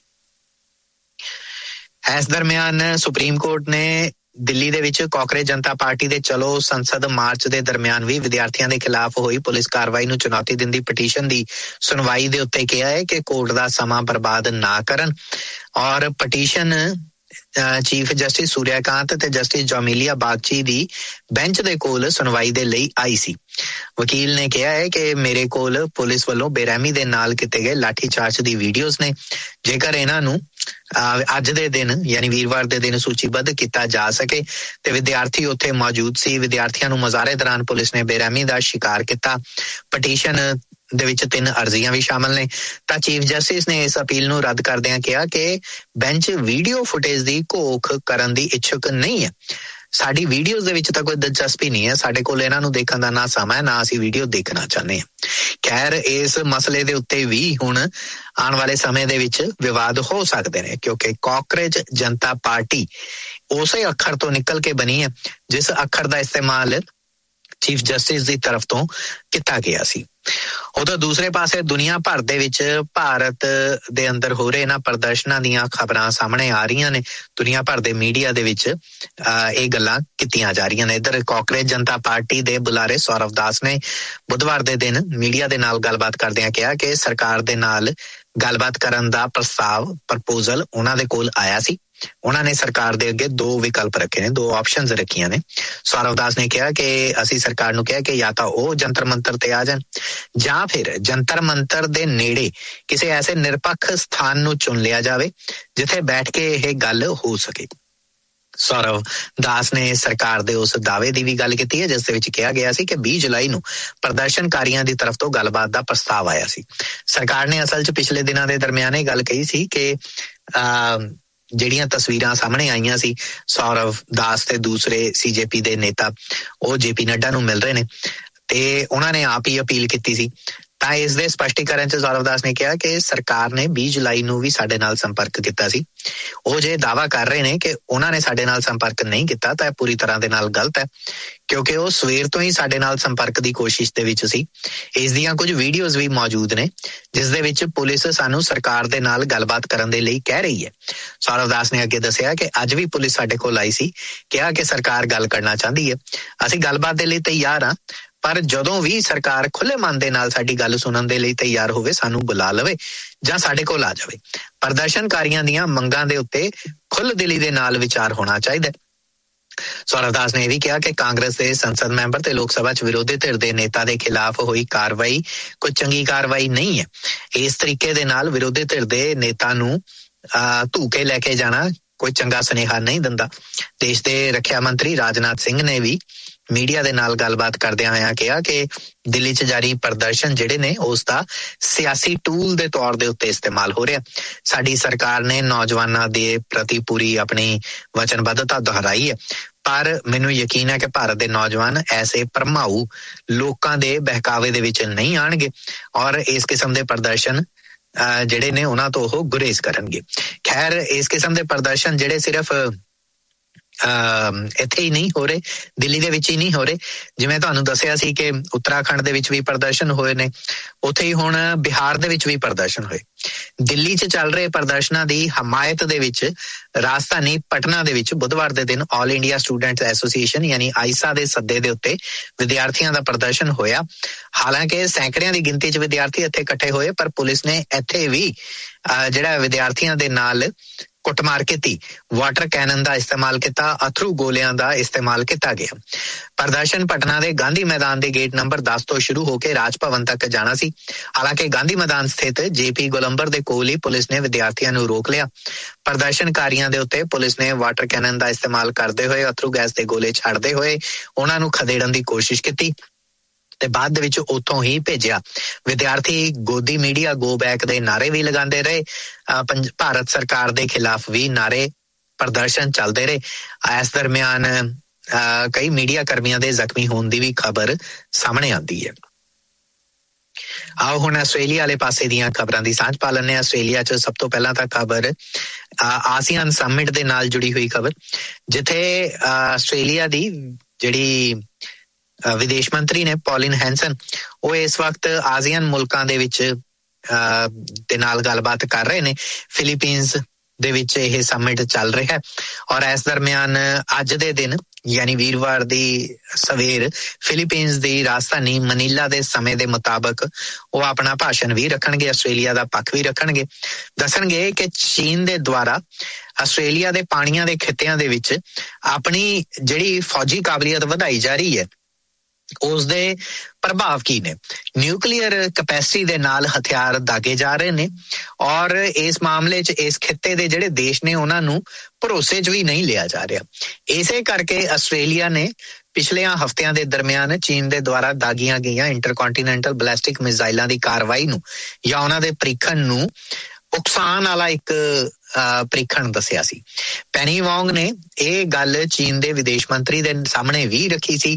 Speaker 10: ਇਸ ਦਰਮਿਆਨ ਸੁਪਰੀਮ ਕੋਰਟ ਨੇ ਦਿੱਲੀ ਦੇ ਵਿੱਚ ਕਾਂਗਰਸ ਜਨਤਾ ਪਾਰਟੀ ਦੇ ਚਲੋ ਸੰਸਦ ਮਾਰਚ ਦੇ ਦਰਮਿਆਨ ਵੀ ਵਿਦਿਆਰਥੀਆਂ ਦੇ ਖਿਲਾਫ ਹੋਈ ਪੁਲਿਸ ਕਾਰਵਾਈ ਨੂੰ ਚੁਣੌਤੀ ਦਿੰਦੀ ਪਟੀਸ਼ਨ ਦੀ ਸੁਣਵਾਈ ਦੇ ਉੱਤੇ ਕਿਹਾ ਹੈ ਕਿ ਕੋਰਟ ਦਾ ਸਮਾਂ ਬਰਬਾਦ ਨਾ ਕਰਨ ਔਰ ਪਟੀਸ਼ਨ ਚੀਫ ਜਸਟਿਸ ਸੂਰਿਆਕਾਂਤ ਤੇ ਜਸਟਿਸ ਜੋਮਿਲੀਆ ਬਾਗਚੀ ਦੀ ਬੈਂਚ ਦੇ ਕੋਲ ਸੁਣਵਾਈ ਦੇ ਲਈ ਆਈ ਸੀ। ਵਕੀਲ ਨੇ ਕਿਹਾ ਹੈ ਕਿ ਮੇਰੇ ਕੋਲ ਪੁਲਿਸ ਵੱਲੋਂ ਬੇਰਹਿਮੀ ਦੇ ਨਾਲ ਕੀਤੇ ਗਏ ਲਾਠੀਚਾਰਜ ਦੀ ਵੀਡੀਓਜ਼ ਨੇ। ਜੇਕਰ ਇਹਨਾਂ ਨੂੰ ਅੱਜ ਦੇ ਦਿਨ ਯਾਨੀ ਵੀਰਵਾਰ ਦੇ ਦਿਨ ਸੂਚੀਬੱਧ ਕੀਤਾ ਜਾ ਸਕੇ ਤੇ ਵਿਦਿਆਰਥੀ ਉੱਥੇ ਮੌਜੂਦ ਸੀ, ਵਿਦਿਆਰਥੀਆਂ ਨੂੰ ਮੁਜ਼ਾਹਰੇ ਦੌਰਾਨ ਪੁਲਿਸ ਨੇ ਬੇਰਹਿਮੀ ਦਾ ਸ਼ਿਕਾਰ ਕੀਤਾ। ਪਟੀਸ਼ਨ ਦੇ ਵਿੱਚ 3 ਅਰਜ਼ੀਆਂ ਵੀ ਸ਼ਾਮਲ ਨੇ ਤਾਂ ਚੀਫ ਜਸਟਿਸ ਨੇ ਇਸ ਅਪੀਲ ਨੂੰ ਰੱਦ ਕਰਦਿਆਂ ਕਿਹਾ ਕਿ ਬੈਂਚ ਵੀਡੀਓ ਫੁਟੇਜ ਦੀ ਘੋਖ ਕਰਨ ਦੀ ਇੱਛੁਕ ਨਹੀਂ ਹੈ। ਸਾਡੀ ਵੀਡੀਓਜ਼ ਦੇ ਵਿੱਚ ਤਾਂ ਕੋਈ ਦਿਲਚਸਪੀ ਨਹੀਂ ਹੈ, ਸਾਡੇ ਕੋਲ ਇਹਨਾਂ ਨੂੰ ਦੇਖਣ ਦਾ ਨਾ ਸਮਾਂ ਹੈ, ਨਾ ਅਸੀਂ ਵੀਡੀਓ ਦੇਖਣਾ ਚਾਹੁੰਦੇ ਹਾਂ। ਖੈਰ, ਇਸ ਮਸਲੇ ਦੇ ਉੱਤੇ ਵੀ ਹੁਣ ਆਉਣ ਵਾਲੇ ਸਮੇਂ ਦੇ ਵਿੱਚ ਵਿਵਾਦ ਹੋ ਸਕਦੇ ਨੇ, ਕਿਉਂਕਿ ਕਾਂਗਰਸ ਜਨਤਾ ਪਾਰਟੀ ਉਸੇ ਅੱਖਰ ਤੋਂ ਨਿਕਲ ਕੇ ਬਣੀ ਹੈ ਜਿਸ ਅੱਖਰ ਦਾ ਇਸਤੇਮਾਲ ਚੀਫ ਜਸਟਿਸ ਦੀ ਤਰਫ ਤੋਂ ਕੀਤਾ ਗਿਆ ਸੀ। ਉਦੋਂ ਦੂਸਰੇ ਪਾਸੇ ਦੁਨੀਆ ਭਰ ਦੇ ਵਿੱਚ ਭਾਰਤ ਦੇ ਅੰਦਰ ਹੋ ਰਹੇ ਇਹਨਾਂ ਪ੍ਰਦਰਸ਼ਨਾਂ ਦੀਆਂ ਖਬਰਾਂ ਸਾਹਮਣੇ ਆ ਰਹੀਆਂ ਨੇ। ਦੁਨੀਆ ਭਰ ਦੇ ਮੀਡੀਆ ਦੇ ਵਿੱਚ ਇਹ ਗੱਲਾਂ ਕੀਤੀਆਂ ਜਾ ਰਹੀਆਂ ਨੇ। ਇੱਧਰ ਕਾਂਗਰਸ ਜਨਤਾ ਪਾਰਟੀ ਦੇ ਬੁਲਾਰੇ ਸੌਰਵ ਦਾਸ ਨੇ ਬੁੱਧਵਾਰ ਦੇ ਦਿਨ ਮੀਡੀਆ ਦੇ ਨਾਲ ਗੱਲਬਾਤ ਕਰਦਿਆਂ ਕਿਹਾ ਕਿ ਸਰਕਾਰ ਦੇ ਨਾਲ ਗੱਲਬਾਤ ਕਰਨ ਦਾ ਪ੍ਰਪੋਜ਼ਲ ਉਹਨਾਂ ਦੇ ਕੋਲ ਆਇਆ ਸੀ। ਉਹਨਾਂ ਨੇ ਸਰਕਾਰ ਦੇ ਅੱਗੇ 2 ਵਿਕਲਪ ਰੱਖੇ ਨੇ, 2 ਆਪਸ਼ਨਸ ਰੱਖੀਆਂ ਨੇ। ਸੌਰਵ ਦਾਸ ਨੇ ਕਿਹਾ ਕਿ ਅਸੀਂ ਸਰਕਾਰ ਨੂੰ ਕਿਹਾ ਕਿ ਜਾਂ ਤਾਂ ਉਹ ਜੰਤਰ ਮੰਤਰ ਤੇ ਆ ਜਾਣ ਜਾਂ ਫਿਰ ਜੰਤਰ ਮੰਤਰ ਦੇ ਨੇੜੇ ਕਿਸੇ ਐਸੇ ਨਿਰਪੱਖ ਸਥਾਨ ਨੂੰ ਚੁਣ ਲਿਆ ਜਾਵੇ ਜਿੱਥੇ ਬੈਠ ਕੇ ਇਹ ਗੱਲ ਹੋ ਸਕੇ। ਸੌਰਵ ਦਾਸ ਨੇ ਸਰਕਾਰ ਦੇ ਉਸ ਦਾਅਵੇ ਦੀ ਵੀ ਗੱਲ ਕੀਤੀ ਹੈ ਜਿਸ ਦੇ ਵਿੱਚ ਕਿਹਾ ਗਿਆ ਸੀ ਕਿ 20 ਜੁਲਾਈ ਨੂੰ ਪ੍ਰਦਰਸ਼ਨਕਾਰੀਆਂ ਦੀ ਤਰਫ ਤੋਂ ਗੱਲਬਾਤ ਦਾ ਪ੍ਰਸਤਾਵ ਆਇਆ ਸੀ। ਸਰਕਾਰ ਨੇ ਅਸਲ 'ਚ ਪਿਛਲੇ ਦਿਨਾਂ ਦੇ ਦਰਮਿਆਨ ਇਹ ਗੱਲ ਕਹੀ ਸੀ ਕਿ ਜਿਹੜੀਆਂ ਤਸਵੀਰਾਂ ਸਾਹਮਣੇ ਆਈਆਂ ਸੀ ਸੌਰਵ ਦਾਸ ਤੇ ਦੂਸਰੇ CJP ਦੇ ਨੇਤਾ ਉਹ JP ਨੱਡਾ ਨੂੰ ਮਿਲ ਰਹੇ ਨੇ ਤੇ ਉਹਨਾਂ ਨੇ ਆਪ ਹੀ ਅਪੀਲ ਕੀਤੀ ਸੀ। ਤਾਂ ਇਸ ਦੇ ਸਪਸ਼ਟੀਕਰਨ 'ਚ ਸੌਰਵ ਦਾਸ ਨੇ ਕਿਹਾ ਕਿ ਸਰਕਾਰ ਨੇ 20 ਜੁਲਾਈ ਨੂੰ ਵੀ ਸਾਡੇ ਨਾਲ ਸੰਪਰਕ ਕੀਤਾ ਸੀ। ਉਹ ਜੇ ਦਾਅਵਾ ਕਰ ਰਹੇ ਨੇ ਕਿ ਉਹਨਾਂ ਨੇ ਸਾਡੇ ਨਾਲ ਸੰਪਰਕ ਨਹੀਂ ਕੀਤਾ ਤਾਂ ਇਹ ਪੂਰੀ ਤਰ੍ਹਾਂ ਦੇ ਨਾਲ ਗਲਤ ਹੈ, ਕਿਉਂਕਿ ਉਹ ਸਵੇਰ ਤੋਂ ਹੀ ਸਾਡੇ ਨਾਲ ਸੰਪਰਕ ਦੀ ਕੋਸ਼ਿਸ਼ ਦੇ ਵਿੱਚ ਸੀ। ਇਸ ਦੀਆਂ ਕੁਝ ਵੀਡੀਓਜ਼ ਵੀ ਮੌਜੂਦ ਨੇ ਜਿਸ ਦੇ ਵਿੱਚ ਪੁਲਿਸ ਸਾਨੂੰ ਸਰਕਾਰ ਦੇ ਨਾਲ ਗੱਲਬਾਤ ਕਰਨ ਦੇ ਲਈ ਕਹਿ ਰਹੀ ਹੈ। ਸੌਰਵ ਦਾਸ ਨੇ ਅੱਗੇ ਦੱਸਿਆ ਕਿ ਅੱਜ ਵੀ ਪੁਲਿਸ ਸਾਡੇ ਕੋਲ ਆਈ ਸੀ, ਕਿਹਾ ਕਿ ਸਰਕਾਰ ਗੱਲ ਕਰਨਾ ਚਾਹੁੰਦੀ ਹੈ, ਅਸੀਂ ਗੱਲਬਾਤ ਦੇ ਲਈ ਤਿਆਰ ਹਾਂ, ਪਰ ਜਦੋਂ ਵੀ ਸਰਕਾਰ ਖੁੱਲੇ ਮਨ ਦੇ ਨਾਲ ਸਾਡੀ ਗੱਲ ਸੁਣਨ ਦੇ ਲਈ ਤਿਆਰ ਹੋਵੇ ਸਾਨੂੰ ਬੁਲਾ ਲਵੇ ਜਾਂ ਸਾਡੇ ਕੋਲ ਆ ਜਾਵੇ। ਪ੍ਰਦਰਸ਼ਨਕਾਰੀਆਂ ਦੀਆਂ ਮੰਗਾਂ ਦੇ ਉੱਤੇ ਖੁੱਲ੍ਹ ਦਿਲੀ ਦੇ ਨਾਲ ਵਿਚਾਰ ਹੋਣਾ ਚਾਹੀਦਾ। ਸੌਰਵ ਦਾਸ ਨੇ ਇਹ ਵੀ ਕਿਹਾ ਕਿ ਕਾਂਗਰਸ ਦੇ ਸੰਸਦ ਮੈਂਬਰ ਤੇ ਲੋਕ ਸਭਾ 'ਚ ਵਿਰੋਧੀ ਧਿਰ ਦੇ ਨੇਤਾ ਦੇ ਖਿਲਾਫ ਹੋਈ ਕਾਰਵਾਈ ਕੋਈ ਚੰਗੀ ਕਾਰਵਾਈ ਨਹੀਂ ਹੈ। ਇਸ ਤਰੀਕੇ ਦੇ ਨਾਲ ਵਿਰੋਧੀ ਧਿਰ ਦੇ ਨੇਤਾ ਨੂੰ ਧੂਕੇ ਲੈ ਕੇ ਜਾਣਾ ਕੋਈ ਚੰਗਾ ਸੁਨੇਹਾ ਨਹੀਂ ਦਿੰਦਾ। ਦੇਸ਼ ਦੇ ਰੱਖਿਆ ਮੰਤਰੀ ਰਾਜਨਾਥ ਸਿੰਘ ਨੇ ਵੀ ਮੀਡੀਆ ਦੇ ਨਾਲ ਗੱਲਬਾਤ ਕਰਦਿਆਂ ਹੋਇਆਂ ਕਿਹਾ ਕਿ ਦਿੱਲੀ 'ਚ ਜਾਰੀ ਪ੍ਰਦਰਸ਼ਨ ਜਿਹੜੇ ਨੇ ਉਸ ਦਾ ਸਿਆਸੀ ਟੂਲ ਦੇ ਤੌਰ ਦੇ ਉੱਤੇ ਇਸਤੇਮਾਲ ਹੋ ਰਿਹਾ। ਸਾਡੀ ਸਰਕਾਰ ਨੇ ਨੌਜਵਾਨਾਂ ਦੇ ਪ੍ਰਤੀ ਪੂਰੀ ਆਪਣੀ ਵਚਨਬੱਧਤਾ ਦੁਹਰਾਈ ਹੈ, ਪਰ ਮੈਨੂੰ ਯਕੀਨ ਹੈ ਕਿ ਭਾਰਤ ਦੇ ਨੌਜਵਾਨ ਐਸੇ ਭਰਮਾਊ ਲੋਕਾਂ ਦੇ ਬਹਿਕਾਵੇ ਦੇ ਵਿੱਚ ਨਹੀਂ ਆਣਗੇ ਔਰ ਇਸ ਕਿਸਮ ਦੇ ਪ੍ਰਦਰਸ਼ਨ ਜਿਹੜੇ ਨੇ ਉਹਨਾਂ ਤੋਂ ਉਹ ਗੁਰੇਜ਼ ਕਰਨਗੇ। ਖੈਰ, ਇਸ ਕਿਸਮ ਦੇ ਪ੍ਰਦਰਸ਼ਨ ਜਿਹੜੇ ਸਿਰਫ ਇੱਥੇ ਹੀ ਨਹੀਂ ਹੋ ਰਹੇ, ਦਿੱਲੀ ਦੇ ਵਿੱਚ ਹੀ ਨਹੀਂ ਹੋ ਰਹੇ। ਜਿਵੇਂ ਤੁਹਾਨੂੰ ਦੱਸਿਆ ਸੀ ਕਿ ਉੱਤਰਾਖੰਡ ਦੇ ਵਿੱਚ ਵੀ ਪ੍ਰਦਰਸ਼ਨ ਹੋਏ ਨੇ, ਉੱਥੇ ਹੀ ਹੁਣ ਬਿਹਾਰ ਦੇ ਵਿੱਚ ਵੀ ਪ੍ਰਦਰਸ਼ਨ ਹੋਏ। ਦਿੱਲੀ 'ਚ ਚੱਲ ਰਹੇ ਪ੍ਰਦਰਸ਼ਨਾਂ ਦੀ ਹਮਾਇਤ ਦੇ ਵਿੱਚ ਰਾਜਧਾਨੀ ਪਟਨਾ ਦੇ ਵਿੱਚ ਬੁੱਧਵਾਰ ਦੇ ਦਿਨ ਆਲ ਇੰਡੀਆ ਸਟੂਡੈਂਟਸ ਐਸੋਸੀਏਸ਼ਨ ਯਾਨੀ ਆਈਸਾ ਦੇ ਸੱਦੇ ਦੇ ਉੱਤੇ ਵਿਦਿਆਰਥੀਆਂ ਦਾ ਪ੍ਰਦਰਸ਼ਨ ਹੋਇਆ। ਹਾਲਾਂਕਿ ਸੈਂਕੜਿਆਂ ਦੀ ਗਿਣਤੀ 'ਚ ਵਿਦਿਆਰਥੀ ਇੱਥੇ ਇਕੱਠੇ ਹੋਏ, ਪਰ ਪੁਲਿਸ ਨੇ ਇੱਥੇ ਵੀ ਜਿਹੜਾ ਵਿਦਿਆਰਥੀਆਂ ਦੇ ਨਾਲ ਕੁੱਟਮਾਰ ਕੀਤੀ, ਵਾਟਰ ਕੈਨਨ ਦਾ ਇਸਤੇਮਾਲ ਕੀਤਾ, ਅਥਰੂ ਗੋਲਿਆਂ ਦਾ ਇਸਤੇਮਾਲ ਕੀਤਾ ਗਿਆ। ਪ੍ਰਦਰਸ਼ਨ ਪਟਨਾ ਦੇ ਗਾਂਧੀ ਮੈਦਾਨ ਦੇ ਗੇਟ ਨੰਬਰ 10 ਤੋਂ ਸ਼ੁਰੂ ਹੋ ਕੇ ਰਾਜ ਭਵਨ ਤੱਕ ਜਾਣਾ ਸੀ। ਹਾਲਾਂਕਿ ਗਾਂਧੀ ਮੈਦਾਨ ਸਥਿਤ ਜੇਪੀ ਗੋਲੰਬਰ ਦੇ ਕੋਲ ਹੀ ਪੁਲਿਸ ਨੇ ਵਿਦਿਆਰਥੀਆਂ ਨੂੰ ਰੋਕ ਲਿਆ। ਪ੍ਰਦਰਸ਼ਨਕਾਰੀਆਂ ਦੇ ਉੱਤੇ ਪੁਲਿਸ ਨੇ ਵਾਟਰ ਕੈਨਨ ਦਾ ਇਸਤੇਮਾਲ ਕਰਦੇ ਹੋਏ, ਅਥਰੂ ਗੈਸ ਦੇ ਗੋਲੇ ਛੱਡਦੇ ਹੋਏ ਉਹਨਾਂ ਨੂੰ ਖਦੇੜਨ ਦੀ ਕੋਸ਼ਿਸ਼ ਕੀਤੀ ਤੇ ਬਾਅਦ ਦੇ ਵਿੱਚ ਉੱਥੋਂ ਹੀ ਭੇਜਿਆ। ਵਿਦਿਆਰਥੀ ਗੋਦੀ ਮੀਡੀਆ ਗੋ ਬੈਕ ਦੇ ਨਾਅਰੇ ਵੀ ਲਗਾਉਂਦੇ ਰਹੇ। ਭਾਰਤ ਸਰਕਾਰ ਦੇ ਖਿਲਾਫ ਵੀ ਨਾਅਰੇ ਪ੍ਰਦਰਸ਼ਨ ਚੱਲਦੇ ਰਹੇ। ਇਸ ਦਰਮਿਆਨ ਕਈ ਮੀਡੀਆ ਕਰਮੀਆਂ ਦੇ ਜ਼ਖਮੀ ਹੋਣ ਦੀ ਵੀ ਖਬਰ ਸਾਹਮਣੇ ਆਉਂਦੀ ਹੈ। ਆਓ ਹੁਣ ਆਸਟ੍ਰੇਲੀਆ ਵਾਲੇ ਪਾਸੇ ਦੀਆਂ ਖਬਰਾਂ ਦੀ ਸਾਂਝ ਪਾ ਲੈਂਦੇ ਹਾਂ। ਆਸਟ੍ਰੇਲੀਆ 'ਚ ਸਭ ਤੋਂ ਪਹਿਲਾਂ ਤਾਂ ਖਬਰ ਆਸੀਆਨ ਸਮਿਟ ਦੇ ਨਾਲ ਜੁੜੀ ਹੋਈ ਖਬਰ, ਜਿੱਥੇ ਆਸਟ੍ਰੇਲੀਆ ਦੀ ਜਿਹੜੀ ਵਿਦੇਸ਼ ਮੰਤਰੀ ਨੇ ਪੌਲਿਨ ਹੈਂਸਨ, ਉਹ ਇਸ ਵਕਤ ਆਸੀਆਨ ਮੁਲਕਾਂ ਦੇ ਵਿੱਚ ਦੇ ਨਾਲ ਗੱਲਬਾਤ ਕਰ ਰਹੇ ਨੇ। ਫਿਲੀਪੀਨਸ ਦੇ ਵਿੱਚ ਇਹ ਸਮਿਟ ਚੱਲ ਰਿਹਾ ਹੈ ਔਰ ਇਸ ਦਰਮਿਆਨ ਅੱਜ ਦੇ ਦਿਨ ਯਾਨੀ ਵੀਰਵਾਰ ਦੀ ਸਵੇਰ ਫਿਲੀਪੀਨਸ ਦੀ ਰਾਜਧਾਨੀ ਮਨੀਲਾ ਦੇ ਸਮੇਂ ਦੇ ਮੁਤਾਬਕ ਉਹ ਆਪਣਾ ਭਾਸ਼ਣ ਵੀ ਰੱਖਣਗੇ, ਆਸਟ੍ਰੇਲੀਆ ਦਾ ਪੱਖ ਵੀ ਰੱਖਣਗੇ। ਦੱਸਣਗੇ ਕਿ ਚੀਨ ਦੇ ਦੁਆਰਾ ਆਸਟ੍ਰੇਲੀਆ ਦੇ ਪਾਣੀਆਂ ਦੇ ਖਿੱਤਿਆਂ ਦੇ ਵਿੱਚ ਆਪਣੀ ਜਿਹੜੀ ਫੌਜੀ ਕਾਬਲੀਅਤ ਵਧਾਈ ਜਾ ਰਹੀ ਹੈ, ਉਸ ਦੇ ਪ੍ਰਭਾਵ ਕੀ ਨੇ। ਨਿਊਕਲੀਅਰ ਕੈਪੈਸਿਟੀ ਦੇ ਨਾਲ ਹਥਿਆਰ ਦਾਗੇ ਜਾ ਰਹੇ ਨੇ ਔਰ ਇਸ ਮਾਮਲੇ 'ਚ ਇਸ ਖਿੱਤੇ ਦੇ ਜਿਹੜੇ ਦੇਸ਼ ਨੇ ਉਹਨਾਂ ਨੂੰ ਭਰੋਸੇ 'ਚ ਵੀ ਨਹੀਂ ਲਿਆ ਜਾ ਰਿਹਾ। ਇਸੇ ਕਰਕੇ ਆਸਟ੍ਰੇਲੀਆ ਨੇ ਪਿਛਲੇ ਹਫ਼ਤਿਆਂ ਦੇ ਦਰਮਿਆਨ ਚੀਨ ਦੇ ਦੁਆਰਾ ਦਾਗੀਆਂ ਗਈਆਂ ਇੰਟਰਕੌਂਟੀਨੈਂਟਲ ਬੈਲਿਸਟਿਕ ਮਿਜ਼ਾਈਲਾਂ ਦੀ ਕਾਰਵਾਈ ਨੂੰ ਜਾਂ ਉਹਨਾਂ ਦੇ ਪ੍ਰੀਖਣ ਨੂੰ ਉਕਸਾਨ ਵਾਲਾ ਇੱਕ ਪ੍ਰੀਖਣ ਦੱਸਿਆ ਸੀ। ਪੈਨੀ ਵੋਂਗ ਨੇ ਇਹ ਗੱਲ ਚੀਨ ਦੇ ਵਿਦੇਸ਼ ਮੰਤਰੀ ਦੇ ਸਾਹਮਣੇ ਵੀ ਰੱਖੀ ਸੀ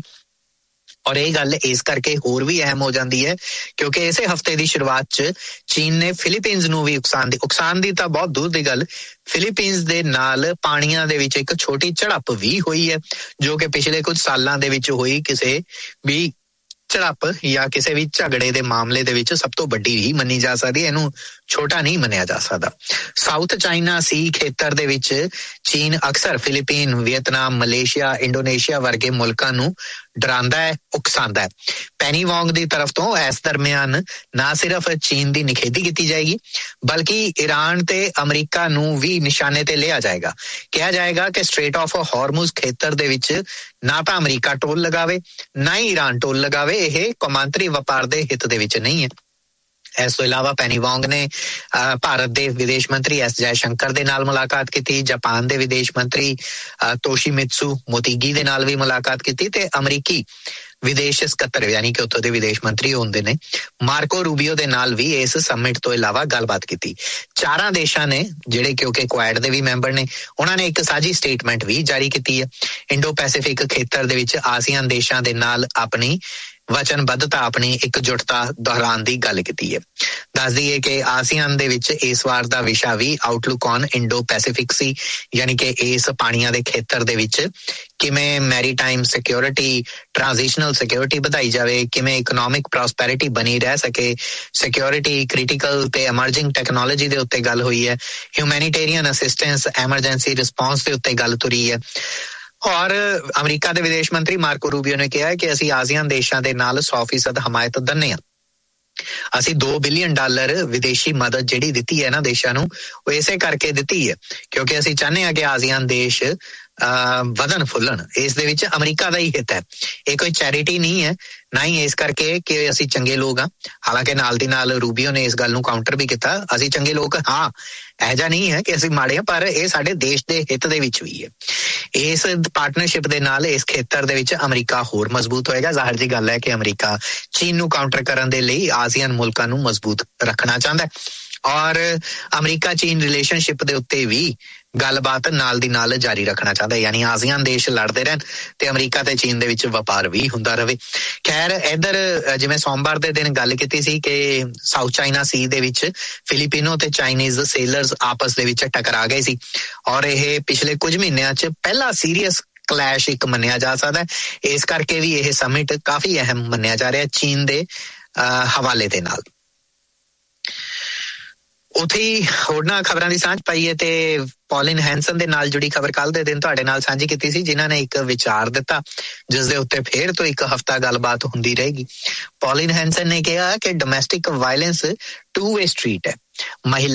Speaker 10: ਔਰ ਇਹ ਗੱਲ ਇਸ ਕਰਕੇ ਹੋਰ ਵੀ ਅਹਿਮ ਹੋ ਜਾਂਦੀ ਹੈ ਕਿਉਂਕਿ ਇਸੇ ਹਫ਼ਤੇ ਦੀ ਸ਼ੁਰੂਆਤ 'ਚ ਚੀਨ ਨੇ ਫਿਲੀਪੀਨਸ ਨੂੰ ਵੀ ਉਕਸਾਨ ਦੀ ਤਾਂ ਬਹੁਤ ਦੂਰ ਦੀ ਗੱਲ, ਫਿਲੀਪੀਨਸ ਦੇ ਨਾਲ ਪਾਣੀਆਂ ਦੇ ਵਿੱਚ ਇੱਕ ਛੋਟੀ ਝੜਪ ਵੀ ਹੋਈ ਹੈ, ਜੋ ਕਿ ਪਿਛਲੇ ਕੁਝ ਸਾਲਾਂ ਦੇ ਵਿੱਚ ਹੋਈ ਕਿਸੇ ਵੀ ਝੜਪ ਜਾਂ ਕਿਸੇ ਵੀ ਝਗੜੇ ਦੇ ਮਾਮਲੇ ਦੇ ਵਿੱਚ ਸਭ ਤੋਂ ਵੱਡੀ ਹੀ ਮੰਨੀ ਜਾ ਸਕਦੀ ਹੈ, ਇਹਨੂੰ ਛੋਟਾ ਨਹੀਂ ਮੰਨਿਆ ਜਾ ਸਕਦਾ। ਸਾਊਥ ਚਾਈਨਾ ਸੀ ਖੇਤਰ ਦੇ ਵਿੱਚ ਚੀਨ ਅਕਸਰ ਫਿਲੀਪੀਨ, ਵੀਅਤਨਾਮ, ਮਲੇਸ਼ੀਆ, ਇੰਡੋਨੇਸ਼ੀਆ ਵਰਗੇ ਮੁਲਕਾਂ ਨੂੰ ਡਰਾਉਂਦਾ ਹੈ, ਉਕਸਾਉਂਦਾ ਹੈ। ਪੈਨੀ ਵੋਂਗ ਦੀ ਤਰਫ ਤੋਂ ਇਸ ਦਰਮਿਆਨ ਨਾ ਸਿਰਫ ਚੀਨ ਦੀ ਨਿਖੇਧੀ ਕੀਤੀ ਜਾਏਗੀ ਬਲਕਿ ਈਰਾਨ ਤੇ ਅਮਰੀਕਾ ਨੂੰ ਵੀ ਨਿਸ਼ਾਨੇ ਤੇ ਲਿਆ ਜਾਏਗਾ। ਕਿਹਾ ਜਾਏਗਾ ਕਿ ਸਟ੍ਰੇਟ ਆਫ ਹਾਰਮੁਜ਼ ਖੇਤਰ ਦੇ ਵਿੱਚ ਨਾ ਤਾਂ ਅਮਰੀਕਾ ਟੋਲ ਲਗਾਵੇ ਨਾ ਹੀ ਈਰਾਨ ਟੋਲ ਲਗਾਵੇ, ਇਹ ਕੌਮਾਂਤਰੀ ਵਪਾਰ ਦੇ ਹਿੱਤ ਦੇ ਵਿੱਚ ਨਹੀਂ ਹੈ। ਇਸ ਤੋਂ ਇਲਾਵਾ ਪੈਨੀ ਵੋਂਗ ਨੇ ਭਾਰਤ ਦੇ ਵਿਦੇਸ਼ ਮੰਤਰੀ ਐਸ ਜੈ ਸ਼ੰਕਰ ਦੇ ਨਾਲ ਮੁਲਾਕਾਤ ਕੀਤੀ, ਜਾਪਾਨ ਦੇ ਵਿਦੇਸ਼ ਮੰਤਰੀ ਤੋਸ਼ੀਮਿਤਸੂ ਮੋਤੇਗੀ ਦੇ ਨਾਲ ਵੀ ਮੁਲਾਕਾਤ ਕੀਤੀ ਤੇ ਅਮਰੀਕੀ ਵਿਦੇਸ਼ ਸਕੱਤਰ ਯਾਨੀ ਕਿ ਉੱਥੋਂ ਦੇ ਵਿਦੇਸ਼ ਮੰਤਰੀ ਹੁੰਦੇ ਨੇ ਮਾਰਕੋ ਰੂਬੀਓ ਦੇ ਨਾਲ ਵੀ ਇਸ ਸਮਿਟ ਤੋਂ ਇਲਾਵਾ ਗੱਲਬਾਤ ਕੀਤੀ। ਚਾਰਾਂ ਦੇਸ਼ਾਂ ਨੇ ਜਿਹੜੇ ਕਿਉਂਕਿ ਕੁਆਡ ਦੇ ਵੀ ਮੈਂਬਰ ਨੇ, ਉਹਨਾਂ ਨੇ ਇੱਕ ਸਾਂਝੀ ਸਟੇਟਮੈਂਟ ਵੀ ਜਾਰੀ ਕੀਤੀ ਹੈ। ਇੰਡੋ ਪੈਸੀਫਿਕ ਖੇਤਰ ਦੇ ਵਿੱਚ ਆਸੀਆਨ ਦੇਸ਼ਾਂ ਦੇ ਨਾਲ ਆਪਣੀ ਵਚਨਬੱਧਤਾ, ਆਪਣੀ ਇਕਜੁੱਟਤਾ ਦੁਹਰਾਉਣ ਦੀ ਗੱਲ ਕੀਤੀ ਹੈ। ਦੱਸ ਦਈਏ ਕਿ ਆਸੀਆਨ ਦੇ ਵਿੱਚ ਇਸ ਵਾਰ ਦਾ ਵਿਸ਼ਾ ਵੀ ਆਊਟਲੁੱਕ ਔਨ ਇੰਡੋ ਪੈਸੀਫਿਕ ਸੀ, ਯਾਨੀ ਕਿ ਇਸ ਪਾਣੀਆਂ ਦੇ ਖੇਤਰ ਦੇ ਵਿੱਚ ਕਿਵੇਂ ਮੈਰੀਟਾਈਮ ਸਿਕਿਉਰਿਟੀ, ਟ੍ਰਾਂਜ਼ਿਸ਼ਨਲ ਸਿਕਿਉਰਿਟੀ ਵਧਾਈ ਜਾਵੇ, ਕਿਵੇਂ ਇਕਨੋਮਿਕ ਪ੍ਰੋਸਪੈਰਿਟੀ ਬਣੀ ਰਹਿ ਸਕੇ, ਸਿਕਿਉਰਿਟੀ, ਕ੍ਰਿਟੀਕਲ ਤੇ ਐਮਰਜਿੰਗ ਟੈਕਨੋਲੋਜੀ ਦੇ ਉੱਤੇ ਗੱਲ ਹੋਈ ਹੈ, ਹਿਊਮੈਨੀਟੇਰੀਅਨ ਅਸਿਸਟੈਂਸ, ਐਮਰਜੈਂਸੀ ਰਿਸਪੌਂਸ ਦੇ ਉੱਤੇ ਗੱਲ ਤੁਰੀ ਹੈ। ਔਰ ਅਮਰੀਕਾ ਦੇ ਵਿਦੇਸ਼ ਮੰਤਰੀ ਮਾਰਕੋ ਰੂਬੀਓ ਨੇ ਕਿਹਾ ਕਿ ਅਸੀਂ ਆਸੀਆਨ ਦੇਸ਼ਾਂ ਦੇ ਨਾਲ 100% ਹਮਾਇਤ ਦਿੰਦੇ ਹਾਂ। ਅਸੀਂ $2 ਬਿਲੀਅਨ ਵਿਦੇਸ਼ੀ ਮਦਦ ਜਿਹੜੀ ਦਿੱਤੀ ਹੈ ਨਾ ਦੇਸ਼ਾਂ ਨੂੰ, ਉਹ ਇਸੇ ਕਰਕੇ ਦਿੱਤੀ ਹੈ ਕਿਉਂਕਿ ਅਸੀਂ ਚਾਹੁੰਦੇ ਹਾਂ ਕਿ ਆਸੀਆਨ ਦੇਸ਼ ਵਧਣ ਫੁੱਲਣ। ਇਸ ਦੇ ਵਿੱਚ ਅਮਰੀਕਾ ਦਾ ਹੀ ਹਿੱਤ ਹੈ, ਇਹ ਕੋਈ ਚੈਰਿਟੀ ਨਹੀਂ ਹੈ, ਨਾ ਹੀ ਇਸ ਕਰਕੇ ਕਿ ਅਸੀਂ ਚੰਗੇ ਲੋਕ ਹਾਂ। ਹਾਲਾਂਕਿ ਨਾਲ ਦੀ ਨਾਲ ਰੂਬੀਓ ਨੇ ਇਸ ਗੱਲ ਨੂੰ ਕਾਊਂਟਰ ਵੀ ਕੀਤਾ, ਅਸੀਂ ਚੰਗੇ ਲੋਕ ਹਾਂ, ਇਹੋ ਜਿਹਾ ਨਹੀਂ ਹੈ ਕਿ ਅਸੀਂ ਮਾੜੇ ਹਾਂ, ਪਰ ਇਹ ਸਾਡੇ ਦੇਸ਼ ਦੇ ਹਿੱਤ ਦੇ ਵਿੱਚ ਵੀ ਹੈ। ਇਸ ਪਾਰਟਨਰਸ਼ਿਪ ਦੇ ਨਾਲ ਇਸ ਖੇਤਰ ਦੇ ਵਿੱਚ ਅਮਰੀਕਾ ਹੋਰ ਮਜ਼ਬੂਤ ਹੋਏਗਾ। ਜ਼ਾਹਿਰ ਜੀ ਗੱਲ ਹੈ ਕਿ ਅਮਰੀਕਾ ਚੀਨ ਨੂੰ ਕਾਊਂਟਰ ਕਰਨ ਦੇ ਲਈ ਆਸੀਆਨ ਮੁਲਕਾਂ ਨੂੰ ਮਜ਼ਬੂਤ ਰੱਖਣਾ ਚਾਹੁੰਦਾ ਹੈ। ਔਰ ਅਮਰੀਕਾ ਚੀਨ ਰਿਲੇਸ਼ਨਸ਼ਿਪ ਦੇ ਉੱਤੇ ਵੀ ਗੱਲਬਾਤ ਨਾਲ ਦੀ ਨਾਲ ਜਾਰੀ ਰੱਖਣਾ ਚਾਹੁੰਦਾ, ਯਾਨੀ ਆਸੀਆਨ ਦੇਸ਼ ਲੜਦੇ ਰਹਿਣ ਤੇ ਅਮਰੀਕਾ ਤੇ ਚੀਨ ਦੇ ਵਿੱਚ ਵਪਾਰ ਵੀ ਹੁੰਦਾ ਰਹੇ। ਖੈਰ ਇੱਧਰ ਜਿਵੇਂ ਸੋਮਵਾਰ ਦੇ ਦਿਨ ਗੱਲ ਕੀਤੀ ਸੀ ਕਿ ਸਾਊਥ ਚਾਈਨਾ ਸੀ ਦੇ ਵਿੱਚ ਫਿਲੀਪੀਨੋ ਤੇ ਚਾਈਨੀਜ਼ ਸੇਲਰਸ ਆਪਸ ਦੇ ਵਿੱਚ ਟਕਰਾ ਗਏ ਸੀ ਔਰ ਇਹ ਪਿਛਲੇ ਕੁਝ ਮਹੀਨਿਆਂ 'ਚ ਪਹਿਲਾ ਸੀਰੀਅਸ ਕਲੈਸ਼ ਇੱਕ ਮੰਨਿਆ ਜਾ ਸਕਦਾ ਹੈ। ਇਸ ਕਰਕੇ ਵੀ ਇਹ ਸਮਿਟ ਕਾਫੀ ਅਹਿਮ ਮੰਨਿਆ ਜਾ ਰਿਹਾ ਚੀਨ ਦੇ ਹਵਾਲੇ ਦੇ ਨਾਲ। ਉੱਥੇ ਹੀ ਹੋਰਨਾਂ ਖਬਰਾਂ ਦੀ ਸਾਂਝ ਪਾਈਏ ਤੇ ਪੌਲਿਨ ਹੈਂਸਨ ਦੇ ਨਾਲ ਜੁੜੀ ਖਬਰ ਕੱਲ੍ਹ ਦੇ ਦਿਨ ਤੁਹਾਡੇ ਨਾਲ ਸਾਂਝੀ ਕੀਤੀ ਸੀ, ਜਿਨ੍ਹਾਂ ਨੇ ਇੱਕ ਵਿਚਾਰ ਦਿੱਤਾ ਜਿਸ ਦੇ ਉੱਤੇ ਫੇਰ ਤੋਂ ਇੱਕ ਹਫ਼ਤਾ ਗੱਲਬਾਤ ਹੁੰਦੀ ਰਹੇਗੀ। ਪੌਲਿਨ ਹੈਂਸਨ ਨੇ ਕਿਹਾ ਕਿ domestic violence two way street ਹੈ।